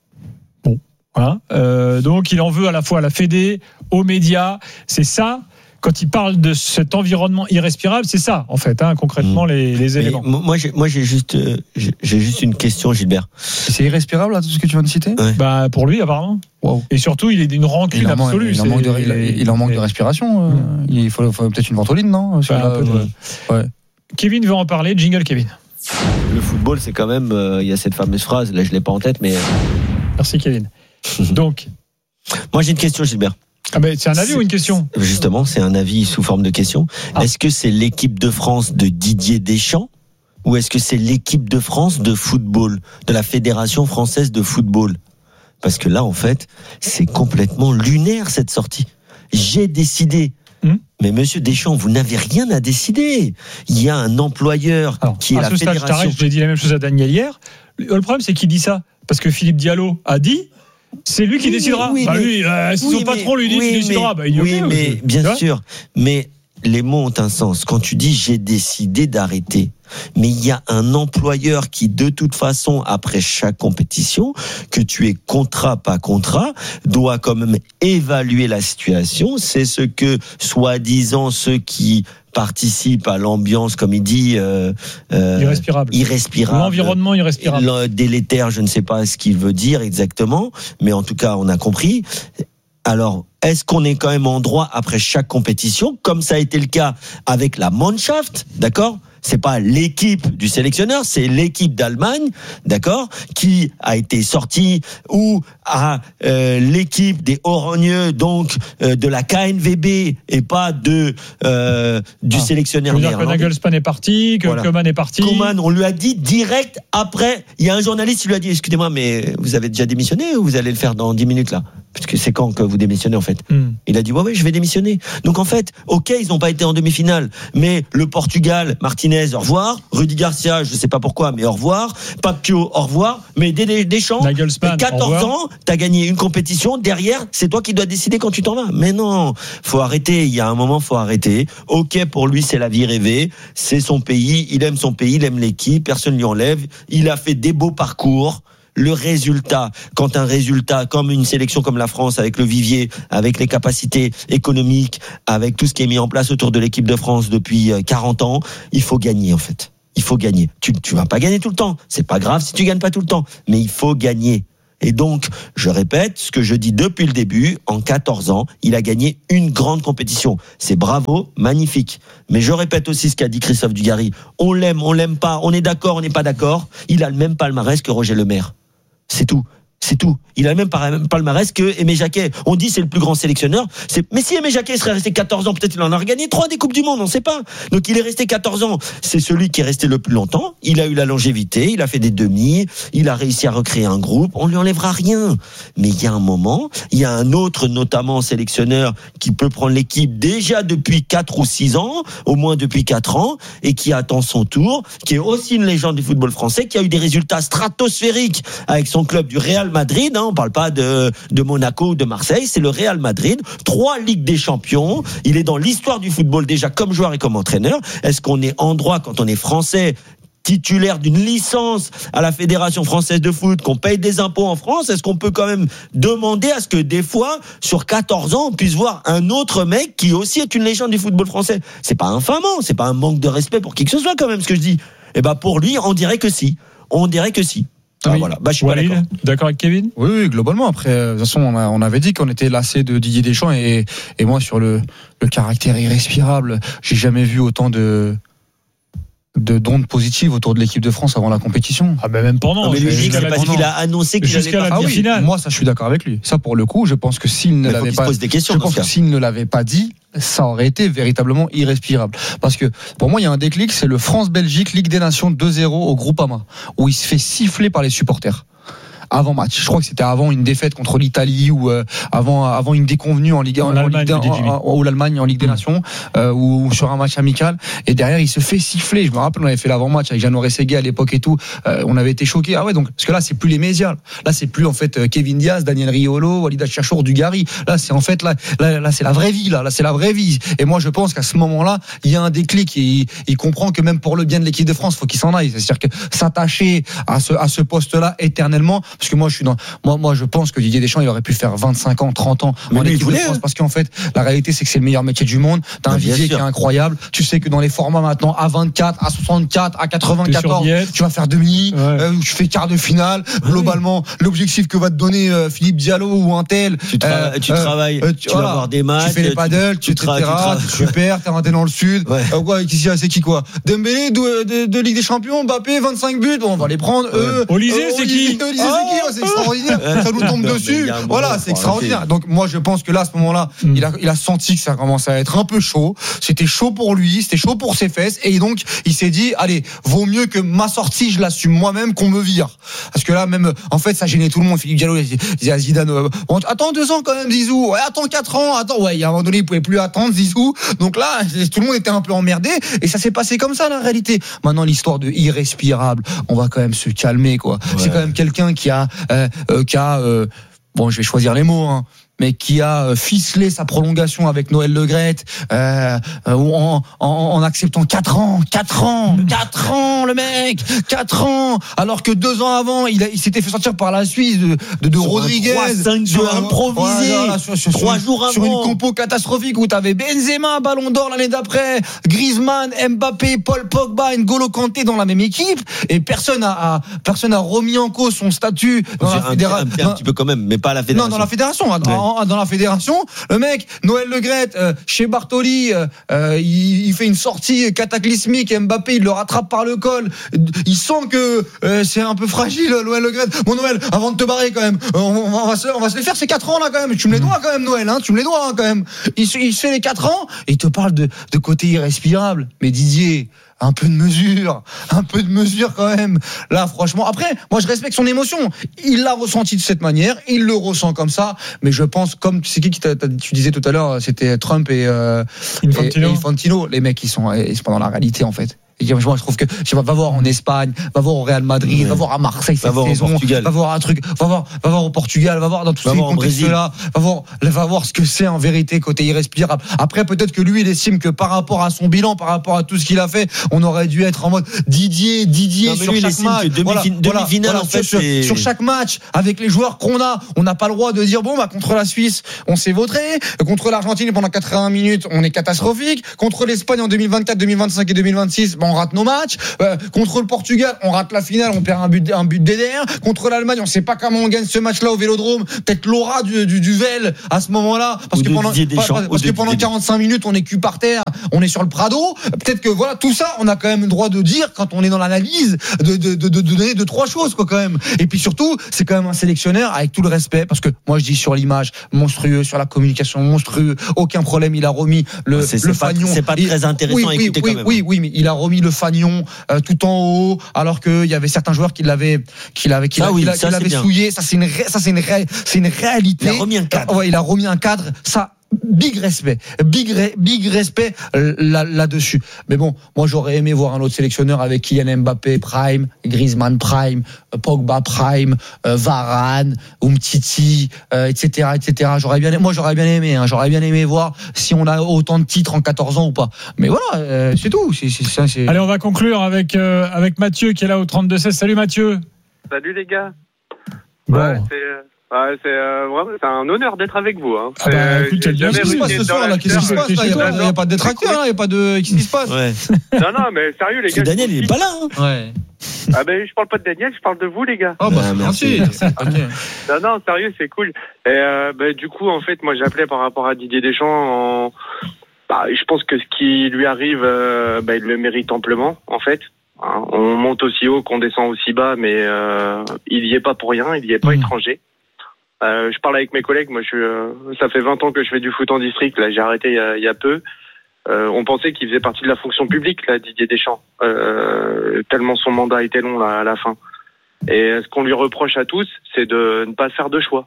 Bon, voilà. Euh, donc, il en veut à la fois à la Fédé, aux médias. C'est ça. Quand il parle de cet environnement irrespirable, c'est ça, en fait, hein, concrètement, mmh. les, les éléments. Moi, j'ai, moi, j'ai juste, euh, j'ai, j'ai juste une question, Gilbert. C'est irrespirable, là, tout ce que tu viens de citer? Ouais. Bah, pour lui, apparemment. Wow. Et surtout, il est d'une rancune absolue. Il en manque de, il, il en manque de respiration. Mmh. Euh, il faut, faut peut-être une ventoline, non? Bah, là, un peu de... ouais. Kevin veut en parler. Jingle, Kevin. Le football, c'est quand même, euh, il y a cette fameuse phrase, là, je l'ai pas en tête, mais. Merci, Kevin. Donc. Moi, j'ai une question, Gilbert. Ah ben, c'est un avis c'est, ou une question? Justement, c'est un avis sous forme de question. Ah. Est-ce que c'est l'équipe de France de Didier Deschamps ou est-ce que c'est l'équipe de France de football, de la Fédération française de football? Parce que là, en fait, c'est complètement lunaire cette sortie. J'ai décidé. Hum? Mais monsieur Deschamps, vous n'avez rien à décider. Il y a un employeur Alors, qui est la Fédération. Stade, je, je l'ai dit la même chose à Daniel hier. Le problème, c'est qu'il dit ça parce que Philippe Diallo a dit. C'est lui qui oui, décidera. Oui, bah lui, euh, si oui, son patron lui dit oui, qu'il décidera, bah, il oui, okay, mais aussi. Bien ouais. sûr. Mais les mots ont un sens. Quand tu dis j'ai décidé d'arrêter, mais il y a un employeur qui, de toute façon, après chaque compétition, que tu es contrat, pas contrat, doit quand même évaluer la situation. C'est ce que, soi-disant, ceux qui participe à l'ambiance, comme il dit, euh, euh, irrespirable. irrespirable. L'environnement irrespirable. Le délétère, je ne sais pas ce qu'il veut dire exactement, mais en tout cas, on a compris. Alors, est-ce qu'on est quand même en droit après chaque compétition, comme ça a été le cas avec la Mannschaft, d'accord ? C'est pas l'équipe du sélectionneur, c'est l'équipe d'Allemagne, d'accord, qui a été sortie, ou à euh, l'équipe des Orogneux, donc euh, de la K N V B et pas de euh, du ah, sélectionneur néerlandais. Que Nagelsmann est parti, que voilà. Koeman est parti. Koeman, on lui a dit direct après. Il y a un journaliste qui lui a dit, excusez-moi, mais vous avez déjà démissionné ou vous allez le faire dans dix minutes là ? Parce que c'est quand que vous démissionnez en fait. Mm. Il a dit ouais ouais je vais démissionner. Donc en fait, ok ils n'ont pas été en demi-finale, mais le Portugal, Martinez au revoir, Rudy Garcia je sais pas pourquoi mais au revoir, Papio au revoir, mais Deschamps, quatorze ans, t'as gagné une compétition, derrière c'est toi qui dois décider quand tu t'en vas. Mais non, faut arrêter. Il y a un moment faut arrêter. Ok pour lui c'est la vie rêvée, c'est son pays, il aime son pays, il aime l'équipe, personne lui enlève. Il a fait des beaux parcours. Le résultat, quand un résultat comme une sélection comme la France avec le vivier, avec les capacités économiques, avec tout ce qui est mis en place autour de l'équipe de France depuis quarante ans, il faut gagner en fait. Il faut gagner. Tu tu vas pas gagner tout le temps, c'est pas grave si tu gagnes pas tout le temps, mais il faut gagner. Et donc, je répète ce que je dis depuis le début, en quatorze ans, il a gagné une grande compétition. C'est bravo, magnifique. Mais je répète aussi ce qu'a dit Christophe Dugarry. On l'aime, on l'aime pas, on est d'accord, on n'est pas d'accord. Il a le même palmarès que Roger Lemaire. C'est tout. C'est tout. Il a le même palmarès que Aimé Jacquet. On dit c'est le plus grand sélectionneur. C'est... Mais si Aimé Jacquet serait resté quatorze ans, peut-être il en aurait gagné trois des Coupes du Monde, on ne sait pas. Donc il est resté quatorze ans. C'est celui qui est resté le plus longtemps. Il a eu la longévité, il a fait des demi, il a réussi à recréer un groupe. On lui enlèvera rien. Mais il y a un moment, il y a un autre, notamment sélectionneur, qui peut prendre l'équipe déjà depuis quatre ou six ans, au moins depuis quatre ans, et qui attend son tour, qui est aussi une légende du football français, qui a eu des résultats stratosphériques avec son club du Real Madrid, hein, on parle pas de, de Monaco ou de Marseille, c'est le Real Madrid, trois Ligues des Champions, il est dans l'histoire du football déjà comme joueur et comme entraîneur. Est-ce qu'on est en droit quand on est français, titulaire d'une licence à la Fédération française de foot, qu'on paye des impôts en France, est-ce qu'on peut quand même demander à ce que des fois, sur quatorze ans, on puisse voir un autre mec qui aussi est une légende du football français? C'est pas infamant, c'est pas un manque de respect pour qui que ce soit quand même ce que je dis. Et ben pour lui, on dirait que si. On dirait que si. Ah, oui. voilà. Bah, je suis Walid, pas d'accord. D'accord avec Kevin? Oui, oui, globalement. Après, de toute façon, on, a, on avait dit qu'on était lassé de Didier Deschamps et, et moi, sur le, le caractère irrespirable, j'ai jamais vu autant de, de d'ondes positives autour de l'équipe de France avant la compétition. Ah ben même pendant. Non, mais lui, c'est parce qu'il a annoncé qu'il allait pas. Ah oui, finale. Moi, ça, je suis d'accord avec lui. Ça, pour le coup, je pense que s'il ne mais l'avait pas, pose des questions, je pense que s'il ne l'avait pas dit, ça aurait été véritablement irrespirable. Parce que pour moi, il y a un déclic, c'est le France-Belgique Ligue des Nations deux zéro au Groupama, où il se fait siffler par les supporters. Avant match, je crois que c'était avant une défaite contre l'Italie ou euh, avant avant une déconvenue en Ligue en, en Ligue ou l'Allemagne en Ligue des Nations euh, ou, ou sur un match amical et derrière il se fait siffler. Je me rappelle on avait fait l'avant-match avec Jeannot Rességuier à l'époque et tout, euh, on avait été choqués. Ah ouais, donc parce que là c'est plus les médias. Là c'est plus en fait Kevin Diaz, Daniel Riolo, Walid Achachour, Dugarry. Là c'est en fait là là, là c'est la vraie vie là, là c'est la vraie vie. Et moi je pense qu'à ce moment-là, il y a un déclic et il, il comprend que même pour le bien de l'équipe de France, faut qu'il s'en aille. C'est-à-dire que s'attacher à ce à ce poste-là éternellement. Parce que moi, je suis dans, moi, moi, je pense que Didier Deschamps, il aurait pu faire vingt-cinq ans, trente ans en équipe de France, parce qu'en fait, la réalité, c'est que c'est le meilleur métier du monde. T'as un vivier qui est incroyable. Tu sais que dans les formats maintenant, à vingt-quatre, à soixante-quatre, à quatre-vingt-quatorze, tu vas faire demi, ouais. euh, tu fais quart de finale. Ouais. Globalement, l'objectif que va te donner euh, Philippe Diallo ou un tel. Tu, tra- euh, tu travailles, euh, tu, tu voilà, vas avoir des matchs. Tu fais les paddles, tu, tu, tra- tu tra- super, t'es rentré dans le sud. Ouais. Euh, quoi, c'est qui quoi? Dembélé, de, de, de Ligue des Champions, Mbappé, vingt-cinq buts, bon, on va les prendre. Eux, Olysée, euh, c'est qui? Olysée, c'est qui? C'est extraordinaire. Ça nous tombe dessus. Voilà, c'est extraordinaire. Donc moi, je pense que là, à ce moment-là, mm. il a, il a senti que ça commençait à être un peu chaud. C'était chaud pour lui, c'était chaud pour ses fesses, et donc il s'est dit, allez, vaut mieux que ma sortie, je l'assume moi-même, qu'on me vire. Parce que là, même, en fait, ça gênait tout le monde. Philippe Diallo, il disait à Zidane, euh, bon, attends deux ans quand même, Zizou. Ouais, attends quatre ans. Attends, ouais, il y a un moment donné, il pouvait plus attendre, Zizou. Donc là, tout le monde était un peu emmerdé, et ça s'est passé comme ça, la réalité. Maintenant, l'histoire de irrespirable, on va quand même se calmer, quoi. Ouais. C'est quand même quelqu'un qui a, euh, euh, qui a, euh, bon, je vais choisir les mots, hein, mais qui a ficelé sa prolongation avec Noël Le Graët euh, en, en, en acceptant quatre ans, quatre ans, quatre ans, le mec, quatre ans, alors que deux ans avant, il, a, il s'était fait sortir par la Suisse de, de, de Rodriguez, trois cinq sur un improvisé, voilà, sur, sur, trois sur, jours sur avant, une compo catastrophique où t'avais Benzema, Ballon d'Or l'année d'après, Griezmann, Mbappé, Paul Pogba, N'Golo Kanté dans la même équipe, et personne a, a personne a remis en cause son statut dans c'est la fédération. Un, un, un petit peu quand même, mais pas à la fédération. Non, dans la fédération. Ouais. en, dans la fédération. Le mec, Noël Le Graët, euh, chez Bartoli, euh, il, il fait une sortie cataclysmique. Mbappé, il le rattrape par le col. Il sent que euh, c'est un peu fragile, Noël Le Graët. Bon, Noël, avant de te barrer, quand même, on, on, va se, on va se les faire ces quatre ans là, quand même. Tu me les dois, quand même, Noël. Hein, tu me les dois, hein, quand même. Il, il se fait les quatre ans et il te parle de, de côté irrespirable. Mais Didier, un peu de mesure, un peu de mesure quand même. Là, franchement, après, moi, je respecte son émotion. Il l'a ressenti de cette manière, il le ressent comme ça. Mais je pense, comme c'est qui qui t'a, tu disais tout à l'heure, c'était Trump et, euh, Infantino. et, et Infantino. Les mecs, ils sont, ils sont pas dans la réalité en fait. Et moi, je trouve que je va voir en Espagne, va voir au Real Madrid, ouais. va voir à Marseille cette va saison, va voir un truc, va voir, va voir au Portugal, va voir dans tous ces contextes-là, va voir, va voir ce que c'est en vérité côté irrespirable. Après, peut-être que lui, il estime que par rapport à son bilan, par rapport à tout ce qu'il a fait, on aurait dû être en mode Didier, Didier non, sur lui, chaque match, demi, voilà, demi-finale voilà, en fait, sur, c'est... sur chaque match avec les joueurs qu'on a, on n'a pas le droit de dire bon bah contre la Suisse, on s'est vautré, contre l'Argentine pendant quatre-vingts minutes, on est catastrophique, contre l'Espagne en deux mille vingt-quatre, deux mille vingt-cinq et deux mille vingt-six, bah, on rate nos matchs. Euh, contre le Portugal, on rate la finale, on perd un but, un but d'E D R. Contre l'Allemagne, on sait pas comment on gagne ce match-là au Vélodrome. Peut-être l'aura du, du, du Vel à ce moment-là, parce Ou que pendant, Deschamps, parce, parce que pendant quarante-cinq minutes, on est cul par terre, on est sur le Prado. Peut-être que voilà, tout ça, on a quand même le droit de dire quand on est dans l'analyse, de, de, de, de donner deux trois choses quoi quand même. Et puis surtout, c'est quand même un sélectionneur avec tout le respect, parce que moi je dis sur l'image monstrueux, sur la communication monstrueux, aucun problème, il a remis le, c'est, le c'est fanion. Pas, c'est pas très intéressant oui, à oui, écouter oui, quand même. Oui, oui, mais il a remis le fanion. Euh, tout en haut, alors qu'il y avait certains joueurs qui l'avaient, qui l'avaient, qui, oui, qui l'avaient souillé. Ça, c'est une, ré, ça, c'est une, ré, c'est une réalité. Il a remis un cadre. Ouais, il a remis un cadre. Ça, big respect, big, big respect là, là-dessus. Mais bon, moi, j'aurais aimé voir un autre sélectionneur avec Kylian Mbappé prime, Griezmann prime, Pogba prime, euh, Varane, Umtiti, euh, et cetera, et cetera. J'aurais bien, moi, j'aurais bien aimé, hein, j'aurais bien aimé voir si on a autant de titres en quatorze ans ou pas. Mais voilà, euh, c'est tout. C'est, c'est, c'est, c'est... Allez, on va conclure avec euh, avec Mathieu qui est là au trente-deux seize. Salut Mathieu. Salut les gars. Bon. Ouais, c'est... Ouais, c'est euh, vraiment c'est un honneur d'être avec vous. Hein. Ah bah, écoute, qu'est-ce qui se passe ce soir là? Qu'est-ce qui se passe là? Il n'y a, a pas de détracteur, il n'y a pas de. Qu'est-ce qui se passe? Ouais. Non, non, mais sérieux les gars. C'est Daniel, il est pas là. Hein. Ouais. Ah ben, je parle pas de Daniel, je parle de vous les gars. Oh bah ah, merci. Okay. Non, non, sérieux, c'est cool. Et euh, bah, du coup, en fait, moi, j'appelais par rapport à Didier Deschamps. En... Bah, je pense que ce qui lui arrive, euh, bah, il le mérite amplement, en fait. Hein, on monte aussi haut, qu'on descend aussi bas, mais euh, il y est pas pour rien, il y est pas mmh. étranger. Euh, je parle avec mes collègues. Moi, je suis, euh, ça fait vingt ans que je fais du foot en district. Là, j'ai arrêté il y a, il y a peu. Euh, on pensait qu'il faisait partie de la fonction publique, là, Didier Deschamps. Euh, tellement son mandat était long là, à la fin. Et ce qu'on lui reproche à tous, c'est de ne pas faire de choix.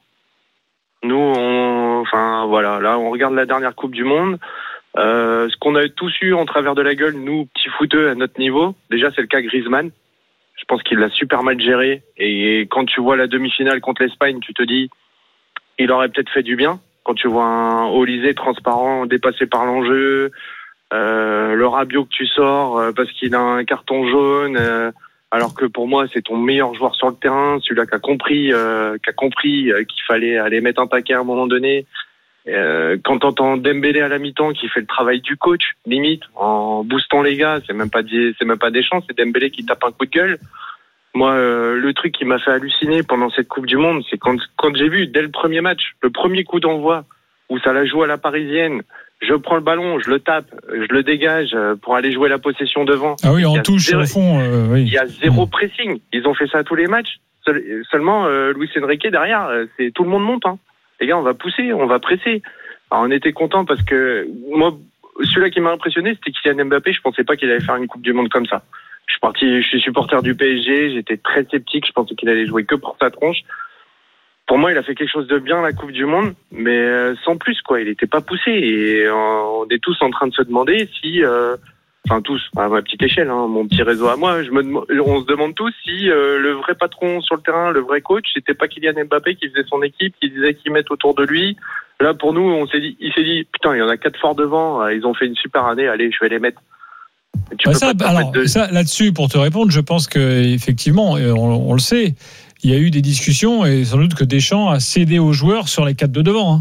Nous, on, enfin voilà, là, on regarde la dernière Coupe du Monde. Euh, ce qu'on a tous eu en travers de la gueule, nous, petits footeux à notre niveau. Déjà, c'est le cas Griezmann. Je pense qu'il l'a super mal géré. Et quand tu vois la demi-finale contre l'Espagne, tu te dis, il aurait peut-être fait du bien. Quand tu vois un Olysée transparent, dépassé par l'enjeu, euh, le Rabiot que tu sors euh, parce qu'il a un carton jaune, euh, alors que pour moi c'est ton meilleur joueur sur le terrain, celui-là qui a compris, euh, qui a compris euh, qu'il fallait aller mettre un paquet à un moment donné. Euh, quand t'entends Dembélé à la mi-temps qui fait le travail du coach, limite en boostant les gars, c'est même pas c'est même pas Deschamps, c'est Dembélé qui tape un coup de gueule. Moi, euh, le truc qui m'a fait halluciner pendant cette Coupe du Monde, c'est quand, quand j'ai vu, dès le premier match, le premier coup d'envoi, où ça la joue à la parisienne, je prends le ballon, je le tape, je le dégage pour aller jouer la possession devant. Ah oui, en touche zéro, au fond. Euh, oui. Il y a zéro pressing. Ils ont fait ça à tous les matchs. Seul, seulement, euh, Luis Enrique, derrière, c'est tout le monde monte. Hein. Les gars, on va pousser, on va presser. Alors, on était contents parce que, moi, celui-là qui m'a impressionné, c'était Kylian Mbappé. Je pensais pas qu'il allait faire une Coupe du Monde comme ça. Je suis parti, je suis supporter du P S G, j'étais très sceptique, je pensais qu'il allait jouer que pour sa tronche. Pour moi, il a fait quelque chose de bien la Coupe du Monde, mais sans plus quoi, il était pas poussé et on est tous en train de se demander si, euh, enfin tous, à ma petite échelle, hein, mon petit réseau à moi, je me, on se demande tous si euh, le vrai patron sur le terrain, le vrai coach, c'était pas Kylian Mbappé qui faisait son équipe, qui disait qu'il mette autour de lui. Là, pour nous, on s'est dit, il s'est dit, putain, il y en a quatre forts devant, ils ont fait une super année, allez, je vais les mettre. Bah ça, alors, de... ça, là-dessus, pour te répondre, je pense qu'effectivement, on, on le sait, il y a eu des discussions et sans doute que Deschamps a cédé aux joueurs sur les quatre de devant. Hein.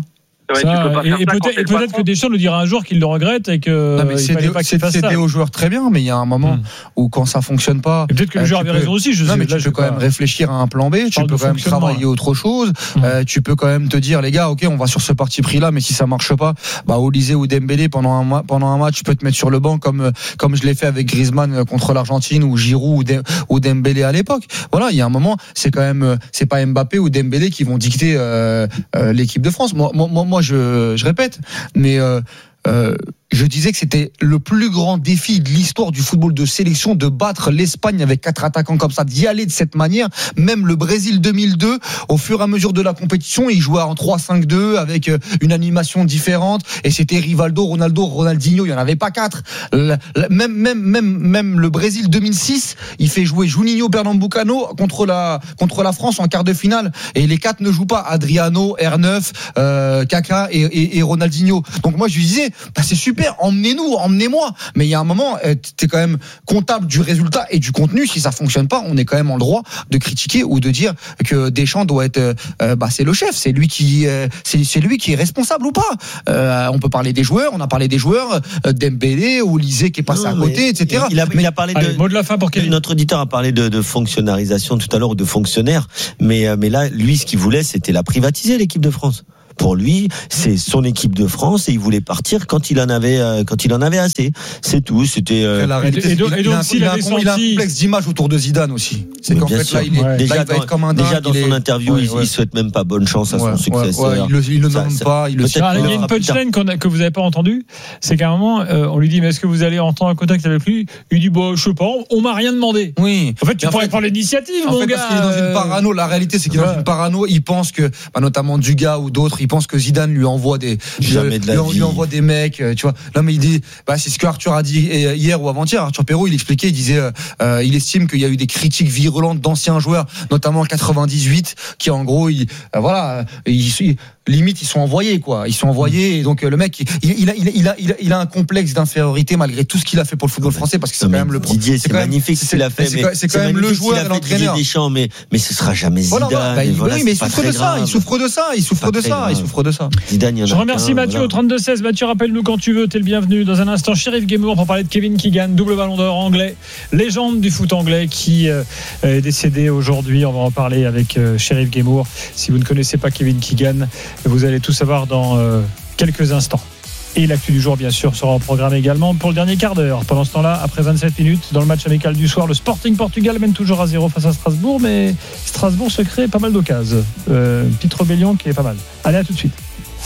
Ouais, ça, tu peux pas et, faire et ça peut-être, et peut-être que Deschamps nous dira un jour qu'il le regrette et que non, mais il c'est fallait des, pas qu'il c'est, fasse c'est ça. des hauts joueurs très bien, mais il y a un moment mmh. où quand ça fonctionne pas, et peut-être que le euh, joueur avait peux, raison aussi. Je non, sais, mais là, tu peux quand pas... même réfléchir à un plan B. Tu peux quand même travailler autre chose. Mmh. Euh, tu peux quand même te dire, les gars, ok, on va sur ce parti pris là, mais si ça marche pas, bah Olysée ou Dembélé pendant un pendant un match, tu peux te mettre sur le banc comme comme je l'ai fait avec Griezmann contre l'Argentine ou Giroud ou, De, ou Dembélé à l'époque. Voilà, il y a un moment, c'est quand même c'est pas Mbappé ou Dembélé qui vont dicter euh, euh, l'équipe de France. Moi, moi, moi, je, je répète, mais euh, euh, je disais que c'était le plus grand défi de l'histoire du football de sélection de battre l'Espagne avec quatre attaquants comme ça, d'y aller de cette manière. Même le Brésil deux mille deux, au fur et à mesure de la compétition, il jouait en trois cinq deux avec une animation différente et c'était Rivaldo, Ronaldo, Ronaldinho, il n'y en avait pas quatre. Même, même, même, même le Brésil deux mille six, il fait jouer Juninho, Pernambucano contre la, contre la France en quart de finale et les quatre ne jouent pas. Adriano, R neuf, euh, Kaka et, et, et Ronaldinho. Donc moi je lui disais, bah, c'est super, emmenez-nous, emmenez-moi. Mais il y a un moment, t'es quand même comptable du résultat et du contenu. Si ça fonctionne pas, on est quand même en droit de critiquer ou de dire que Deschamps doit être, euh, bah c'est le chef, c'est lui qui, euh, c'est, c'est lui qui est responsable ou pas. Euh, on peut parler des joueurs, on a parlé des joueurs, euh, Dembélé, Olysée qui est passé non, à côté, et cetera. Il a, mais, il a parlé allez, de, mot de la fin pour Kevin. Notre auditeur a parlé de, de fonctionnarisation tout à l'heure ou de fonctionnaire, mais mais là, lui, ce qu'il voulait, c'était la privatiser, l'équipe de France. Pour lui, c'est son équipe de France et il voulait partir quand il en avait euh, quand il en avait assez. C'est tout. C'était. Euh... La réalité, et donc, il, et donc, il, a, il, a un, senti... il a un complexe d'image autour de Zidane aussi. C'est mais qu'en fait sûr. là, il est ouais. déjà, là, il va dans, être comme un dingue, déjà dans son est... interview, ouais, il, ouais. il souhaite même pas bonne chance à son ouais, successeur. Ouais, ouais, il le, il le nomme ça, pas. Il le il y a une punchline que vous n'avez pas entendue, c'est qu'à un moment, euh, on lui dit mais est-ce que vous allez entrer en contact avec lui? Il dit bon, je sais pas, on m'a rien demandé. Oui. En fait, tu pourrais prendre l'initiative, mon gars. Parce qu'il est dans une parano. La réalité, c'est qu'il est dans une parano. Il pense que, notamment Dugas ou d'autres, il pense que Zidane lui envoie des Jamais de la lui, vie. lui envoie des mecs, tu vois. Là, mais il dit, bah, c'est ce que Arthur a dit hier ou avant-hier. Arthur Perrault, il expliquait, il disait, euh, il estime qu'il y a eu des critiques virulentes d'anciens joueurs, notamment en quatre-vingt-dix-huit, qui en gros, il, euh, voilà, il, limite ils sont envoyés quoi, ils sont envoyés et donc le mec il, il, a, il, a, il, a, il, a, il a un complexe d'infériorité malgré tout ce qu'il a fait pour le football français parce que c'est non, quand même le Didier c'est, c'est magnifique ce qu'il a fait, c'est, mais c'est, c'est quand même le joueur et l'entraîneur. Deschamps, mais mais ce sera jamais Zidane. Voilà, bah, voilà, oui, mais il souffre de ça, il souffre de ça, il souffre de ça, il souffre de ça. Zidane, il y en a. Je remercie qu'un, Mathieu voilà. au trente-deux seize. Mathieu, rappelle-nous quand tu veux, t'es le bienvenu. Dans un instant, Sheriff Guémour pour parler de Kevin Keegan, double ballon d'or anglais, légende du foot anglais qui euh, est décédé aujourd'hui. On va en parler avec euh, Sheriff Guémour. Si vous ne connaissez pas Kevin Keegan, vous allez tout savoir dans euh, quelques instants. Et l'actu du jour, bien sûr, sera au programme également pour le dernier quart d'heure. Pendant ce temps-là, après vingt-sept minutes, dans le match amical du soir, le Sporting Portugal mène toujours à zéro face à Strasbourg, mais Strasbourg se crée pas mal d'occasions. Euh, une petite rébellion qui est pas mal. Allez, à tout de suite.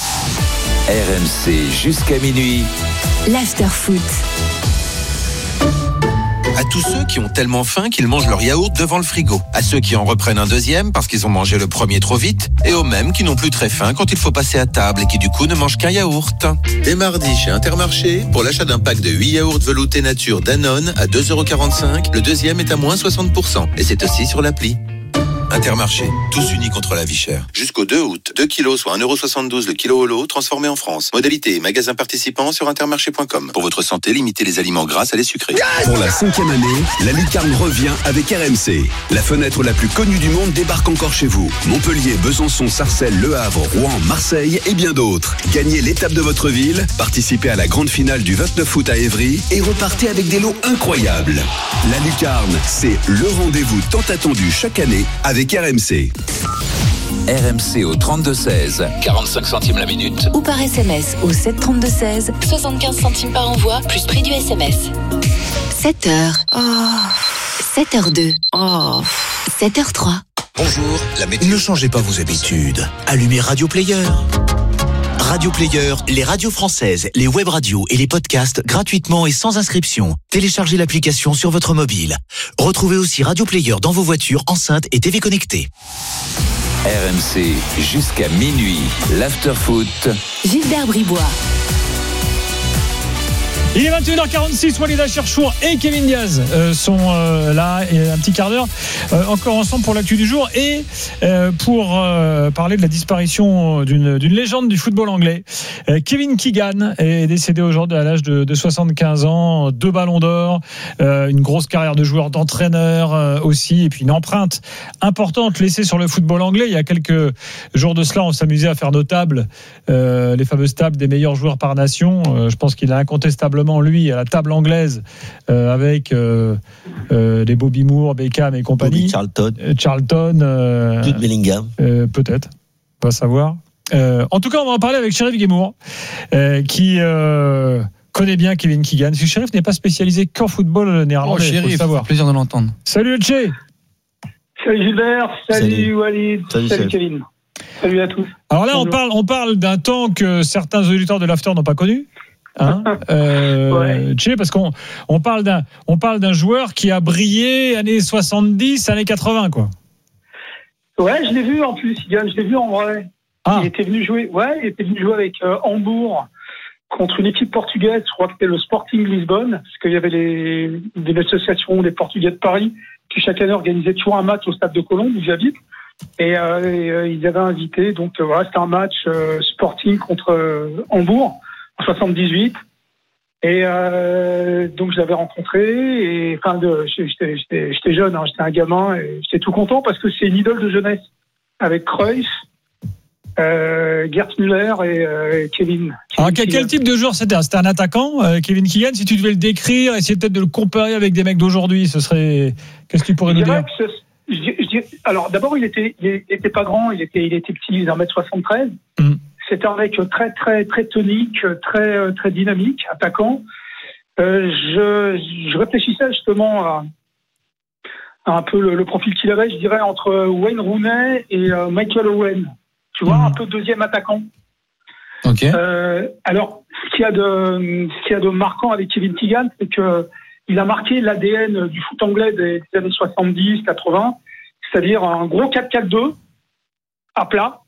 R M C jusqu'à minuit. L'after-foot. À tous ceux qui ont tellement faim qu'ils mangent leur yaourt devant le frigo. À ceux qui en reprennent un deuxième parce qu'ils ont mangé le premier trop vite. Et aux mêmes qui n'ont plus très faim quand il faut passer à table et qui du coup ne mangent qu'un yaourt. Dès mardi chez Intermarché, pour l'achat d'un pack de huit yaourts veloutés nature Danone à deux euros quarante-cinq, le deuxième est à moins soixante pour cent. Et c'est aussi sur l'appli. Intermarché, tous unis contre la vie chère. Jusqu'au deux août, deux kilos soit un euro soixante-douze le kilo holo transformé en France. Modalité et magasin participant sur intermarché point com. Pour votre santé, limitez les aliments gras à les sucrés. Pour la cinquième année, la lucarne revient avec R M C. La fenêtre la plus connue du monde débarque encore chez vous. Montpellier, Besançon, Sarcelles, Le Havre, Rouen, Marseille et bien d'autres. Gagnez l'étape de votre ville, participez à la grande finale du vingt-neuf août à Évry et repartez avec des lots incroyables. La lucarne, c'est le rendez-vous tant attendu chaque année avec R M C. R M C au trente-deux seize, quarante-cinq centimes la minute. Ou par S M S au sept trente-deux seize, soixante-quinze centimes par envoi, plus prix du S M S. sept heures. Oh. sept heures deux. Oh. sept heures trois. Bonjour, la météo. Ne changez pas vos habitudes. Allumez Radio Player. Radio Player, les radios françaises, les web radios et les podcasts gratuitement et sans inscription. Téléchargez l'application sur votre mobile. Retrouvez aussi Radio Player dans vos voitures, enceintes et T V connectées. R M C jusqu'à minuit, l'after-foot. Gilbert Bribois. Il est vingt et une heures quarante-six, Walid Acharchour et Kevin Diaz euh, sont euh, là, et un petit quart d'heure euh, encore ensemble pour l'actu du jour et euh, pour euh, parler de la disparition d'une, d'une légende du football anglais. Euh, Kevin Keegan est décédé aujourd'hui à l'âge de, de soixante-quinze ans, deux ballons d'or, euh, une grosse carrière de joueur, d'entraîneur euh, aussi, et puis une empreinte importante laissée sur le football anglais. Il y a quelques jours de cela, on s'amusait à faire nos tables, euh, les fameuses tables des meilleurs joueurs par nation. Euh, je pense qu'il a incontestablement lui à la table anglaise euh, avec euh, euh, les Bobby Moore, Beckham et compagnie. Bobby Charlton, euh, Charlton, euh, Jude Bellingham, euh, peut-être, on va savoir. Euh, en tout cas, on va en parler avec Sheriff Guémour, euh, qui euh, connaît bien Kevin Keegan. Ce Sheriff n'est pas spécialisé qu'en football néerlandais. Oh, Sheriff, savoir. c'est plaisir de l'entendre. Salut Tché. Salut Gilbert, salut, salut. Walid, salut, salut Kevin. Salut à tous. Alors là, Bonjour. on parle, on parle d'un temps que certains auditeurs de l'After n'ont pas connu. Hein euh, ouais. Tu sais, parce qu'on on parle d'un on parle d'un joueur qui a brillé années soixante-dix, années quatre-vingts, quoi. Ouais, je l'ai vu en plus, Yann, je l'ai vu en vrai. Ah. Il était venu jouer, ouais, il était venu jouer avec euh, Hambourg contre une équipe portugaise. Je crois que c'était le Sporting Lisbonne, parce qu'il y avait les des associations des Portugais de Paris qui chaque année organisaient toujours un match au stade de Colombes où j'habite. Et, euh, et euh, ils avaient invité, donc euh, voilà, c'était un match euh, Sporting contre euh, Hambourg. En soixante-dix-huit, et euh, donc je l'avais rencontré, et enfin de, j'étais, j'étais, j'étais jeune, hein, j'étais un gamin, et j'étais tout content parce que c'est une idole de jeunesse avec Cruyff, euh, Gerd Müller et euh, Kevin. Alors quel, quel type de joueur c'était? C'était un attaquant, euh, Kevin Keegan. Si tu devais le décrire, essayer peut-être de le comparer avec des mecs d'aujourd'hui, ce serait, qu'est-ce que tu pourrais nous dire? Ce, je, je, alors d'abord il était, il était pas grand, il était, il était petit, il faisait un mètre soixante-treize. Mm. C'était un mec très très très tonique, très très dynamique, attaquant. Euh, je, je réfléchissais justement à, à un peu le, le profil qu'il avait, je dirais entre Wayne Rooney et euh, Michael Owen. Tu vois, mmh. un peu deuxième attaquant. Ok. Euh, alors, ce qu'il y a de ce qu'il y a de marquant avec Kevin Keegan, c'est que il a marqué l'A D N du foot anglais des, des années soixante-dix, quatre-vingts, c'est-à-dire un gros quatre quatre deux à plat.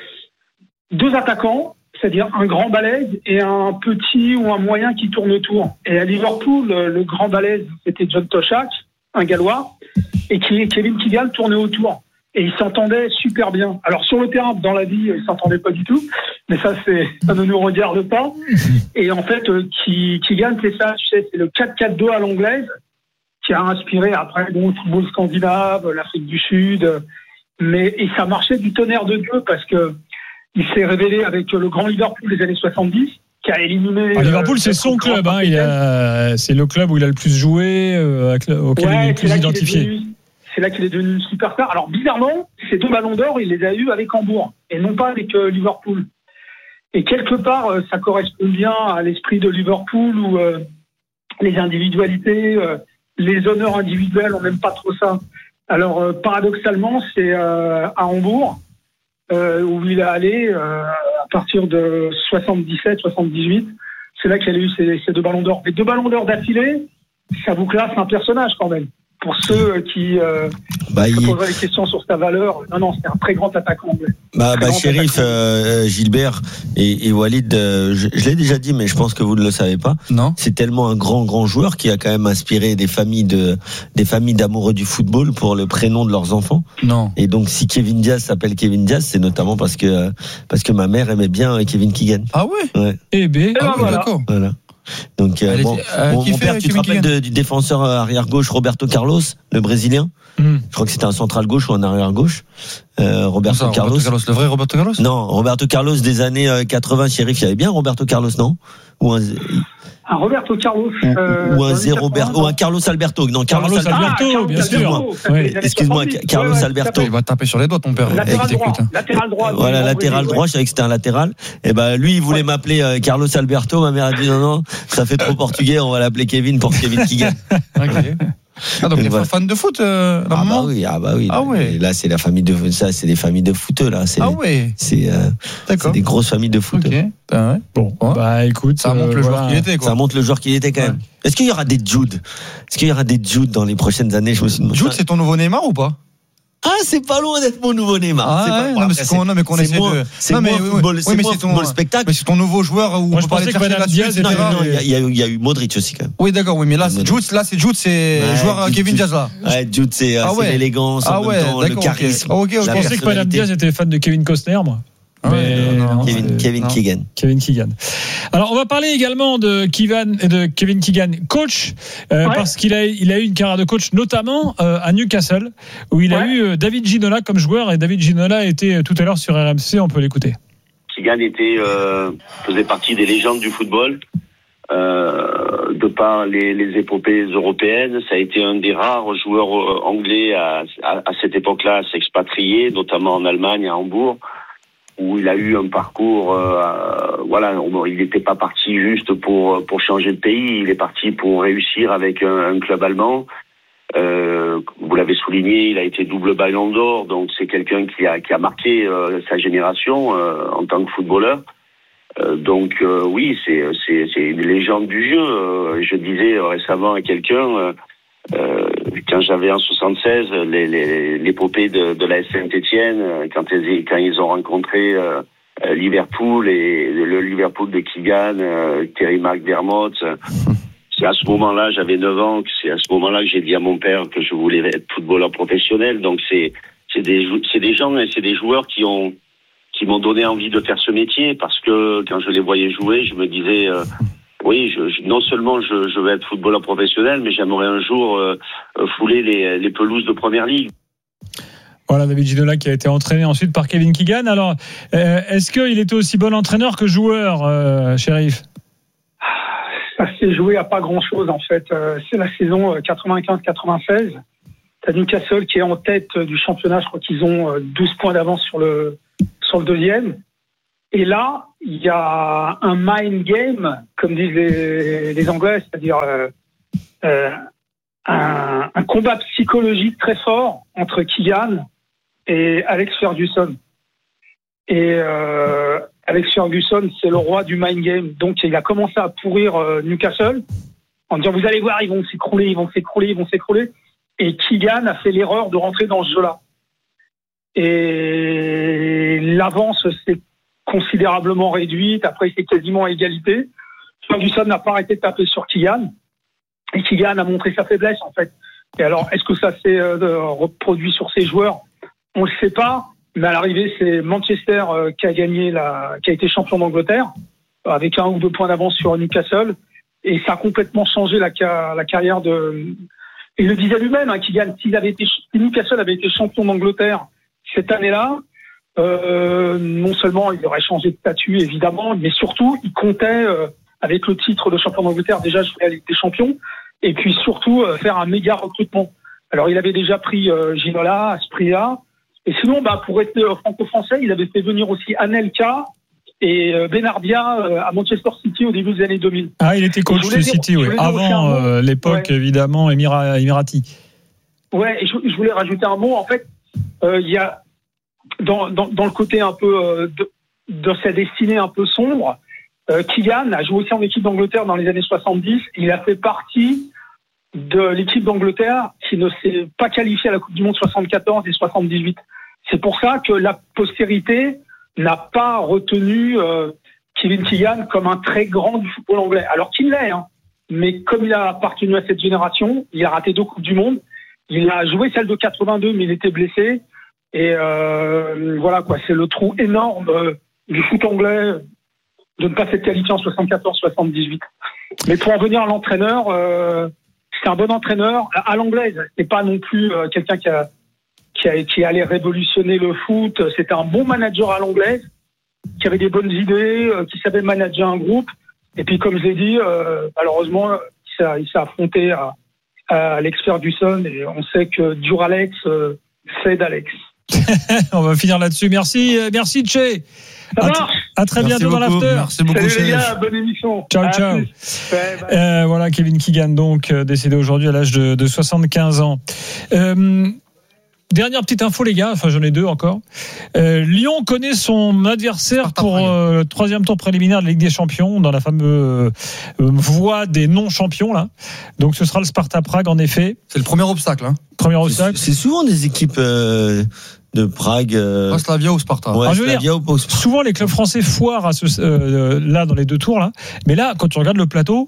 Deux attaquants, c'est-à-dire un grand balèze et un petit ou un moyen qui tourne autour. Et à Liverpool, le grand balèze, c'était John Toshak, un Gallois, et qui, Kevin Keegan tournait autour. Et ils s'entendaient super bien. Alors sur le terrain, dans la vie, ils s'entendaient pas du tout, mais ça, c'est, ça ne nous regarde pas. Et en fait, Keegan, c'est ça, tu sais, c'est le quatre quatre deux à l'anglaise, qui a inspiré après bon, le football scandinave, l'Afrique du Sud. Mais et ça marchait du tonnerre de Dieu parce que il s'est révélé avec le grand Liverpool des années soixante-dix, qui a éliminé. Ah, Liverpool, euh, c'est son club. Hein, il a, c'est le club où il a le plus joué, euh, auquel ouais, il est le plus identifié. Est devenu, c'est là qu'il est devenu une superstar. Alors, bizarrement, ces deux ballons d'or, il les a eus avec Hambourg, et non pas avec euh, Liverpool. Et quelque part, euh, ça correspond bien à l'esprit de Liverpool, où euh, les individualités, euh, les honneurs individuels, on n'aime pas trop ça. Alors, euh, paradoxalement, c'est euh, à Hambourg, Euh, où il est allé euh, à partir de soixante-dix-sept soixante-dix-huit. C'est là qu'il a eu ces, ces deux ballons d'or. Les deux ballons d'or d'affilée, ça vous classe un personnage quand même. Pour ceux qui euh, bah, se poseraient il... des questions sur sa valeur, non, non, c'est un très grand attaquant anglais. Bah, bah Sheriff, euh, Gilbert et, et Walid, euh, je, je l'ai déjà dit, mais je pense que vous ne le savez pas. Non. C'est tellement un grand, grand joueur qui a quand même inspiré des familles de, des familles d'amoureux du football pour le prénom de leurs enfants. Non. Et donc, si Kevin Diaz s'appelle Kevin Diaz, c'est notamment parce que, parce que ma mère aimait bien Kevin Keegan. Ah ouais? Ouais. Eh ben, ah, oui, d'accord. Voilà. Donc, euh, bon, euh, mon, mon père, tu te rappelles de, du défenseur arrière-gauche Roberto Carlos, le Brésilien? Mm. Je crois que c'était un central-gauche ou un arrière-gauche. Euh, Roberto ça, Carlos. Roberto Carlos. Le vrai Roberto Carlos? Non, Roberto Carlos des années quatre-vingts, Sheriff, il y avait bien Roberto Carlos, non? Ou un... Un Roberto Carlos. Euh, ou un zéro Robert, ou un Carlos Alberto. Non, Carlos, Carlos Alberto, Alberto, ah, bien sûr. Oui. Excuse-moi, Carlos ouais, ouais, Alberto. Il va taper sur les doigts, ton père. Latéral droit. Latéral droit. Voilà, latéral droit. Je savais que c'était un latéral. Et ben, lui, il voulait ouais. m'appeler euh, Carlos Alberto. Ma mère a dit non, non, ça fait trop portugais. On va l'appeler Kevin pour Kevin Keegan. Okay. Ah, donc, il est fan de foot, euh, ah, bah oui, ah, bah oui. Ah, ouais. Là, c'est la famille de, ça, c'est des familles de footeux, là. C'est, ah, ouais. C'est, euh, c'est des grosses familles de footeux. Okay. Ah, ouais. Bon, ouais. Bah, écoute. Ça montre euh, le voilà. joueur qu'il était, quoi. Ça montre le joueur qu'il était, quand ouais. même. Est-ce qu'il y aura des Jude? Est-ce qu'il y aura des Jude dans les prochaines années? Je me suis demandé. Jude, c'est ton nouveau Neymar ou pas? Ah, c'est pas loin d'être mon nouveau Neymar. Ah, c'est pas, ouais, bon, non, mais après, c'est, non, mais qu'on essaie moins, de. c'est non, mais, moins oui, football, oui, c'est mais moins c'est ton, football spectacle. Mais c'est ton nouveau joueur où Moi, on je peut pas pensais aller que chercher Madame là-dessus, Diaz et cetera. Non, non, il y, a, il y a eu Modric aussi quand même. Oui, d'accord, oui, mais là, c'est Jude, là, c'est Jude, c'est Ouais, joueur Jude, Kevin Diaz là. Ouais, Jude, c'est, Ah c'est ouais. l'élégance, Ah en ouais, même temps, le d'accord, charisme. ok. Ok, ok. Je la pensais que Madame personnalité. Diaz était fan de Kevin Costner, moi. Ah ouais, Mais non, non, Kevin, c'est- Kevin non. Keegan. Kevin Keegan. Alors, on va parler également de Kevin, de Kevin Keegan, coach, euh, Ouais. parce qu'il a, il a eu une carrière de coach, notamment euh, à Newcastle, où il a Ouais. eu euh, David Ginola comme joueur, et David Ginola était euh, tout à l'heure sur R M C, on peut l'écouter. Keegan était, euh, faisait partie des légendes du football. Euh, de par les, les épopées européennes, ça a été un des rares joueurs anglais à, à, à cette époque-là à s'expatrier, notamment en Allemagne, à Hambourg, où il a eu un parcours. Euh, voilà, on, il n'était pas parti juste pour pour changer de pays. Il est parti pour réussir avec un, un club allemand. Euh, vous l'avez souligné, il a été double Ballon d'Or, donc c'est quelqu'un qui a qui a marqué euh, sa génération euh, en tant que footballeur. Euh, donc euh, oui, c'est c'est c'est une légende du jeu. Euh, je disais récemment à quelqu'un euh, euh, quand j'avais en soixante-seize les, les, l'épopée de, de la S Saint-Étienne quand ils quand ils ont rencontré euh, Liverpool et le Liverpool de Keegan, euh, Terry McDermott. C'est à ce moment-là, j'avais neuf ans, que c'est à ce moment-là que j'ai dit à mon père que je voulais être footballeur professionnel. Donc c'est c'est des c'est des gens et c'est des joueurs qui ont qui m'ont donné envie de faire ce métier, parce que quand je les voyais jouer, je me disais euh, oui, je, je, non seulement je, je vais être footballeur professionnel, mais j'aimerais un jour euh, fouler les, les pelouses de première ligue. Voilà, David Ginola qui a été entraîné ensuite par Kevin Keegan. Alors, euh, est-ce qu'il était aussi bon entraîneur que joueur, euh, Shérif ? Ça s'est joué à pas grand-chose, en fait. Euh, c'est la saison quatre-vingt-quinze quatre-vingt-seize. T'as Newcastle qui est en tête du championnat. Je crois qu'ils ont douze points d'avance sur le, sur le deuxième. Et là, il y a un mind game, comme disent les, les Anglais, c'est-à-dire euh, euh, un, un combat psychologique très fort entre Keegan et Alex Ferguson. Et euh, Alex Ferguson, c'est le roi du mind game. Donc, il a commencé à pourrir euh, Newcastle en disant, vous allez voir, ils vont s'écrouler, ils vont s'écrouler, ils vont s'écrouler. Et Keegan a fait l'erreur de rentrer dans ce jeu-là. Et l'avance s'est considérablement réduite. Après, c'est quasiment à égalité. Ferguson n'a pas arrêté de taper sur Keegan. Et Keegan a montré sa faiblesse, en fait. Et alors, est-ce que ça s'est euh, reproduit sur ses joueurs ? On ne le sait pas. Mais à l'arrivée, c'est Manchester euh, qui a gagné la, qui a été champion d'Angleterre, avec un ou deux points d'avance sur Newcastle. Et ça a complètement changé la, la carrière de, il le disait lui-même, hein, Keegan, s'il avait été, si Newcastle avait été champion d'Angleterre cette année-là, euh, non seulement il aurait changé de statut, évidemment, mais surtout, il comptait, euh, avec le titre de champion d'Angleterre, déjà jouer à la Ligue des Champions, et puis surtout, euh, faire un méga recrutement. Alors, il avait déjà pris, euh, Ginola, Asprilla, et sinon, bah, pour être euh, franco-français, il avait fait venir aussi Anelka et euh, Benarbia euh, à Manchester City au début des années deux mille. Ah, il était coach de City, oui. Avant euh, l'époque, ouais. évidemment, Émira, Émirati. Ouais, et je, je voulais rajouter un mot. En fait, il euh, y a dans, dans, dans le côté un peu euh, de, de sa destinée un peu sombre, euh, Keegan a joué aussi en équipe d'Angleterre dans les années soixante-dix. Il a fait partie de l'équipe d'Angleterre qui ne s'est pas qualifiée à la Coupe du Monde soixante-quatorze et soixante-dix-huit. C'est pour ça que la postérité n'a pas retenu euh, Kevin Keegan comme un très grand du football anglais. Alors qu'il l'est, hein. Mais comme il a appartenu à cette génération, il a raté deux Coupes du Monde. Il a joué celle de quatre-vingt-deux, mais il était blessé. Et euh, voilà, quoi. C'est le trou énorme euh, du foot anglais de ne pas s'être qualifié en soixante-quatorze soixante-dix-huit. Mais pour en venir à l'entraîneur, euh, c'est un bon entraîneur à l'anglaise. C'est pas non plus euh, quelqu'un qui a Qui, a, qui allait révolutionner le foot. C'était un bon manager à l'anglaise, qui avait des bonnes idées, euh, qui savait manager un groupe. Et puis, comme je l'ai dit, euh, malheureusement, il s'est, il s'est affronté à, à Alex Ferguson, et on sait que Duralex euh, fait d'Alex. On va finir là-dessus. Merci, merci Tché. Ça à, marche. À très merci bientôt beaucoup, dans l'after. Merci beaucoup. Salut les gars, bonne émission. Ciao, à ciao. Ouais, euh, voilà, Kevin Keegan, donc, euh, décédé aujourd'hui à l'âge de, de soixante-quinze ans. Euh, dernière petite info, les gars. Enfin, j'en ai deux encore. Euh, Lyon connaît son adversaire Sparta pour euh, le troisième tour préliminaire de la Ligue des Champions dans la fameuse euh, voie des non-champions là. Donc, ce sera le Sparta Prague en effet. C'est le premier obstacle. Hein. Premier obstacle. C'est, c'est souvent des équipes euh, de Prague. Euh... Slavia ou Sparta. Ouais, Alors, je veux Slavia dire, ou Sparta. souvent les clubs français foirent à ce, euh, là dans les deux tours là. Mais là, quand tu regardes le plateau,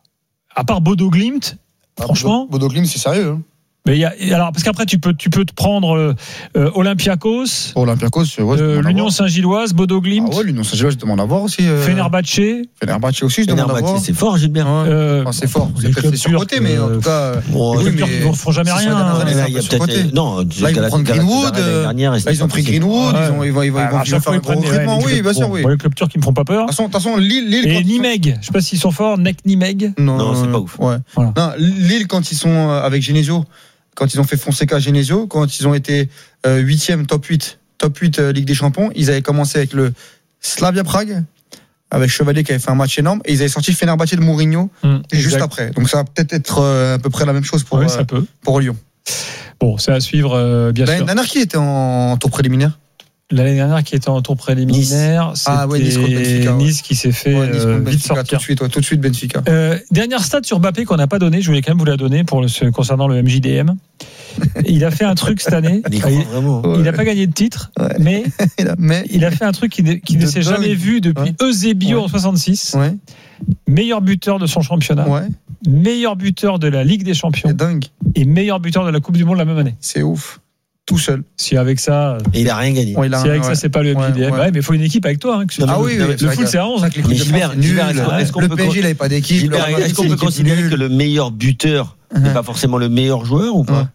à part Bodo Glimt, ah, franchement. Bodo Glimt, c'est sérieux. Hein. Mais il y a, alors parce qu'après tu peux tu peux te prendre euh, Olympiakos, Olympiakos, ouais, euh, l'Union Saint-Gilloise, Bodo Glimt. Ah ouais, l'Union Saint-Gilloise, je demande à voir aussi. Euh... Fenerbahçe. Fenerbahçe aussi, je demande à voir. C'est fort, Gilbert. Euh, enfin, c'est fort. C'est peut-être sur côté, mais en tout cas. Bon, les clubs turcs ne font jamais rien. Hein. Là, il y a peut-être. Non, là ils vont prendre Greenwood. Là ils ont pris Greenwood. Ils vont ils vont ils vont faire un gros recrutement. Oui, bien sûr, oui. Les clubs turcs qui me font pas peur. De toute façon, Lille, Lille. Et Nimeg. Je sais pas s'ils sont forts. Nek Nimeg. Non, c'est pas ouf. Ouais. Non, Lille quand ils sont avec Genesio. Quand ils ont fait Fonseca Genesio, quand ils ont été huitième, euh, top huit, top huit euh, Ligue des Champions, ils avaient commencé avec le Slavia Prague, avec Chevalier qui avait fait un match énorme, et ils avaient sorti Fenerbahçe de Mourinho mmh, juste exact. Après. Donc ça va peut-être être euh, à peu près la même chose pour, ouais, ça euh, peut. pour Lyon. Bon, c'est à suivre, euh, bien L'année sûr. dernière, qui était en tour préliminaire ? L'année dernière, qui était en tour préliminaire, nice. Ah ouais, Nice, Benfica, nice qui s'est fait ouais, nice euh, vite Benfica, sortir. Tout de suite, ouais, tout de suite Benfica. Euh, dernière stat sur Mbappé qu'on n'a pas donné, je voulais quand même vous la donner pour le, concernant le M J D M. Il a fait un truc cette année. Il n'a pas gagné de titre, ouais. mais, il, a, mais il a fait un truc qui, qui ne s'est dingue. jamais vu depuis ouais. Eusebio ouais. en soixante-six. Ouais. Meilleur buteur de son championnat. Ouais. Meilleur buteur de la Ligue des Champions. C'est dingue. Et meilleur buteur de la Coupe du Monde la même année. C'est ouf. Tout seul. Si avec ça. Et il a rien gagné. Ouais, il a si avec ouais. ça, c'est pas le M J D M. Ouais, ouais, mais il faut une équipe avec toi. Hein, que ah oui, oui, le, le foot, c'est à onze. Mais Gilbert, Gilbert, est-ce qu'on le peut P S G, il n'avait pas d'équipe. Gilbert, est-ce qu'on peut considérer que le meilleur buteur n'est pas forcément le meilleur joueur ou pas?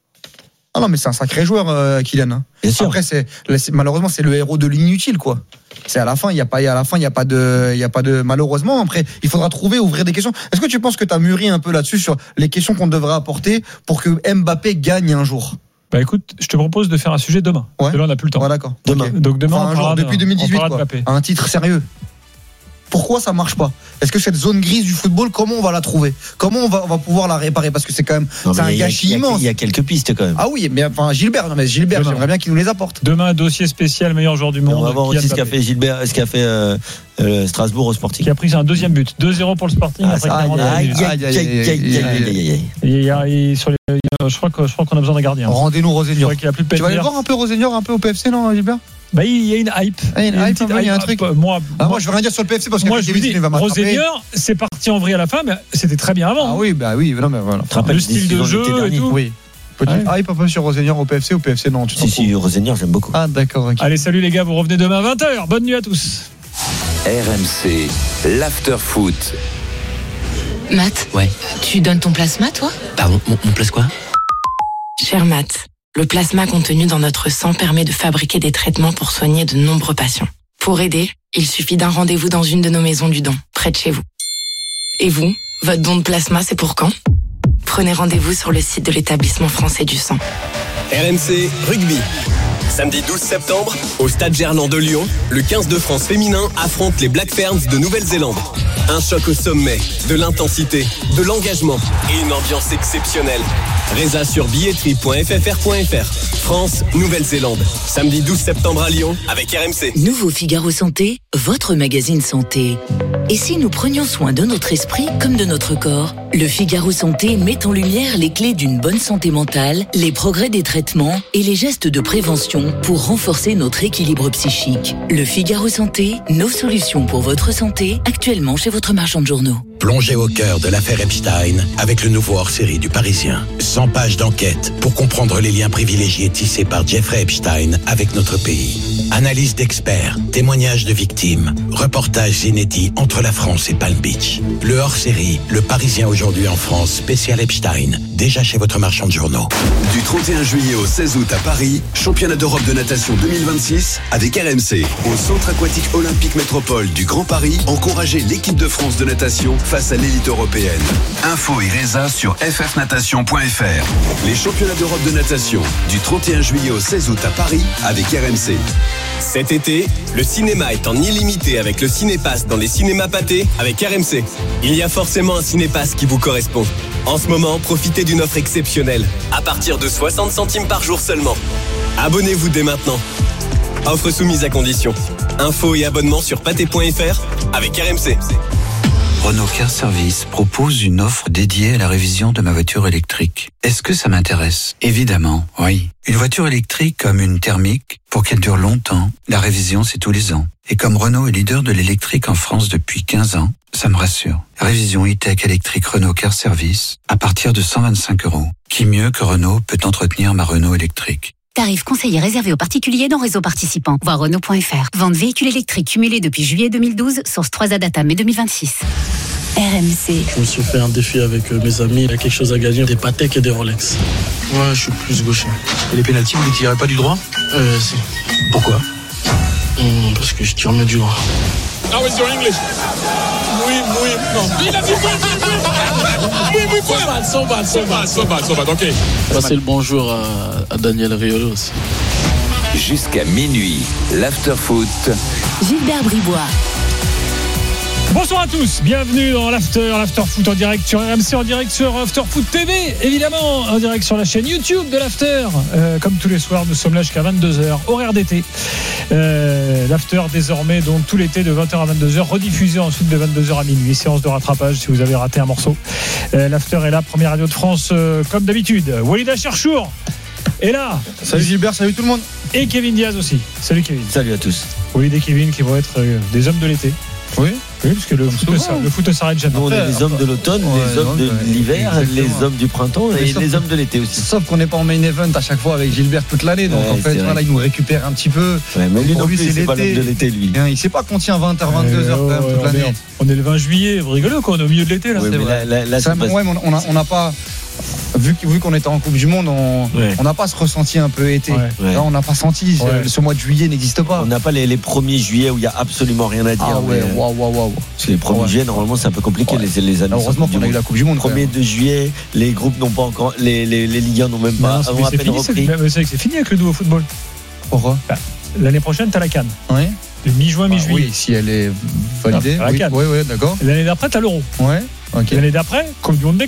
Ah non, mais c'est un sacré joueur, euh, Kylian. Hein. Après, c'est, c'est malheureusement, c'est le héros de l'inutile, quoi. C'est à la fin, il y a pas, à la fin, il y a pas de, il y a pas de, malheureusement. Après, il faudra trouver, ouvrir des questions. Est-ce que tu penses que tu as mûri un peu là-dessus sur les questions qu'on devrait apporter pour que Mbappé gagne un jour? Bah écoute, je te propose de faire un sujet demain. Ouais. Parce que là, on n'a plus le temps. Ouais, d'accord. Demain. Okay. Donc demain, enfin, on un jour, depuis deux mille dix-huit, quoi. Un titre sérieux. Pourquoi ça marche pas? Est-ce que cette zone grise du football, comment on va la trouver? Comment on va, on va pouvoir la réparer? Parce que c'est quand même, non, c'est un gâchis a, immense. Il y a quelques pistes quand même. Ah oui, mais enfin Gilbert, non mais Gilbert, demain. J'aimerais bien qu'il nous les apporte. Demain, un dossier spécial meilleur joueur du monde. On va voir aussi ce qu'a fait Gilbert, ce qu'a fait euh, euh, Strasbourg au Sporting. Qui a pris un deuxième but, deux zéro pour le Sporting. Ah, après quarante minutes. Je crois que je crois qu'on a besoin d'un gardien. Rendez-nous Rosenior. Tu vas aller voir un peu Rosenior, un peu au P F C, non Gilbert? Bah, il y a une hype. Ah, il y a une hype, il y a un truc. Moi, ah, moi, je veux rien dire sur le P F C parce que moi, je vous dis, Rosenior, c'est parti en vrille à la fin, mais c'était très bien avant. Ah oui, bah oui, non, mais voilà. Le style de jeu et tout. Oui. Petit ouais. hype un peu sur Rosenior au P F C ou P F C non tu Si, si, Rosenior, j'aime beaucoup. Ah, d'accord. Okay. Allez, salut les gars, vous revenez demain à vingt heures. Bonne nuit à tous. R M C, l'after-foot. Matt, ouais. Tu donnes ton plasma, toi? Pardon, mon, mon place quoi? Cher Matt, le plasma contenu dans notre sang permet de fabriquer des traitements pour soigner de nombreux patients. Pour aider, il suffit d'un rendez-vous dans une de nos maisons du don, près de chez vous. Et vous, votre don de plasma, c'est pour quand? Prenez rendez-vous sur le site de l'établissement français du sang. R M C Rugby. Samedi douze septembre, au Stade Gerland de Lyon, le quinze de France féminin affronte les Black Ferns de Nouvelle-Zélande. Un choc au sommet, de l'intensité, de l'engagement et une ambiance exceptionnelle. Résa sur billetterie point f f r point f r. France, Nouvelle-Zélande. Samedi douze septembre à Lyon avec R M C. Nouveau Figaro Santé, votre magazine santé. Et si nous prenions soin de notre esprit comme de notre corps? Le Figaro Santé met en lumière les clés d'une bonne santé mentale, les progrès des traitements et les gestes de prévention pour renforcer notre équilibre psychique. Le Figaro Santé, nos solutions pour votre santé, actuellement chez votre marchand de journaux. Plongez au cœur de l'affaire Epstein avec le nouveau hors-série du Parisien. cent pages d'enquête pour comprendre les liens privilégiés tissés par Jeffrey Epstein avec notre pays. Analyse d'experts, témoignages de victimes, reportages inédits entre la France et Palm Beach. Le hors-série, le Parisien aujourd'hui en France, spécial Epstein, déjà chez votre marchand de journaux. Du trente et un juillet au seize août à Paris, championnat d'Europe de natation deux mille vingt-six avec R M C. Au Centre aquatique olympique métropole du Grand Paris, encouragez l'équipe de France de natation face à l'élite européenne. Info et résa sur f f natation point f r. Les championnats d'Europe de natation du trente et un juillet au seize août à Paris avec R M C. Cet été, le cinéma est en illimité avec le Cinépass dans les cinémas pâtés avec R M C. Il y a forcément un Cinépass qui vous correspond. En ce moment, profitez d'une offre exceptionnelle, à partir de soixante centimes par jour seulement. Abonnez-vous dès maintenant. Offre soumise à condition. Infos et abonnements sur pâté point f r avec R M C. Renault Car Service propose une offre dédiée à la révision de ma voiture électrique. Est-ce que ça m'intéresse ? Évidemment, oui. Une voiture électrique comme une thermique, pour qu'elle dure longtemps, la révision c'est tous les ans. Et comme Renault est leader de l'électrique en France depuis quinze ans, ça me rassure. Révision e-tech électrique Renault Car Service à partir de cent vingt-cinq euros. Qui mieux que Renault peut entretenir ma Renault électrique ? Tarif conseillé réservé aux particuliers dans réseau participant. Voir Renault point f r. Vente véhicule électrique cumulé depuis juillet deux mille douze, source trois A Data mai deux mille vingt-six. R M C. Je me suis fait un défi avec mes amis. Il y a quelque chose à gagner, des Patek et des Rolex. Ouais, je suis plus gaucher. Et les pénaltys, vous ne tirez pas du droit ? Euh, si. Pourquoi ? Hum, Parce que je tire mieux du droit. How is your English? Oui, oui, non. Il a dit oui, oui, oui. Oui, oui, oui. So bad, so bad, so bad, so bad, so bad, ok. Passer le bonjour à, à Daniel Riolo aussi. Jusqu'à minuit, l'after-foot. Gilbert Bribois. Bonsoir à tous, bienvenue dans l'After, l'After Foot en direct sur R M C, en direct sur After Foot T V, évidemment, en direct sur la chaîne YouTube de l'After. Euh, comme tous les soirs, nous sommes là jusqu'à vingt-deux heures, horaire d'été. Euh, L'After désormais, donc tout l'été de vingt heures à vingt-deux heures, rediffusé ensuite de vingt-deux heures à minuit, séance de rattrapage si vous avez raté un morceau. Euh, L'After est là, première radio de France, euh, comme d'habitude. Walid Acharchour est là. Salut Gilbert, salut tout le monde. Et Kevin Diaz aussi. Salut Kevin. Salut à tous. Walid et Kevin qui vont être euh, des hommes de l'été. Oui. Oui, parce que le foot, ça, le foot ne s'arrête jamais. Nous, on est les hommes de l'automne, ouais, les hommes de l'hiver, les hommes du printemps et les hommes de l'été aussi. Sauf qu'on n'est pas en main event à chaque fois avec Gilbert toute l'année. Donc ouais, en fait, voilà, il nous récupère un petit peu. Ouais, mais lui non plus, c'est, c'est pas l'homme de l'été, lui. Il ne sait pas qu'on tient vingt heures, vingt-deux heures quand même toute l'année. On est le vingt juillet, vous rigolez quoi, on est au milieu de l'été là. Ouais, c'est mais vrai. Là, là, là, ça, pas... ouais, mais on n'a pas. Vu, vu qu'on était en Coupe du Monde, on ouais. n'a pas ce ressenti un peu été. Ouais. Là, on n'a pas senti. Ouais. Ce mois de juillet n'existe pas. On n'a pas les, les premiers juillet où il n'y a absolument rien à dire. Ah ouais, mais, waouh, waouh, waouh. Parce que les premiers ouais. juillet, normalement, c'est un peu compliqué. Ouais. Les, les années. Heureusement qu'on a eu la Coupe du Monde. Premier de juillet, les groupes n'ont pas encore. Les, les, les Ligue un n'ont même pas. Non, c'est, fini, c'est, c'est, c'est fini avec le nouveau football. Pourquoi ? L'année prochaine, t'as la CAN. Oui. Le mi-juin, bah, mi-juillet. Oui, si elle est validée. Non, oui, oui, oui, d'accord. L'année d'après, t'as l'Euro. Ouais. Okay. L'année d'après, Coupe du Monde des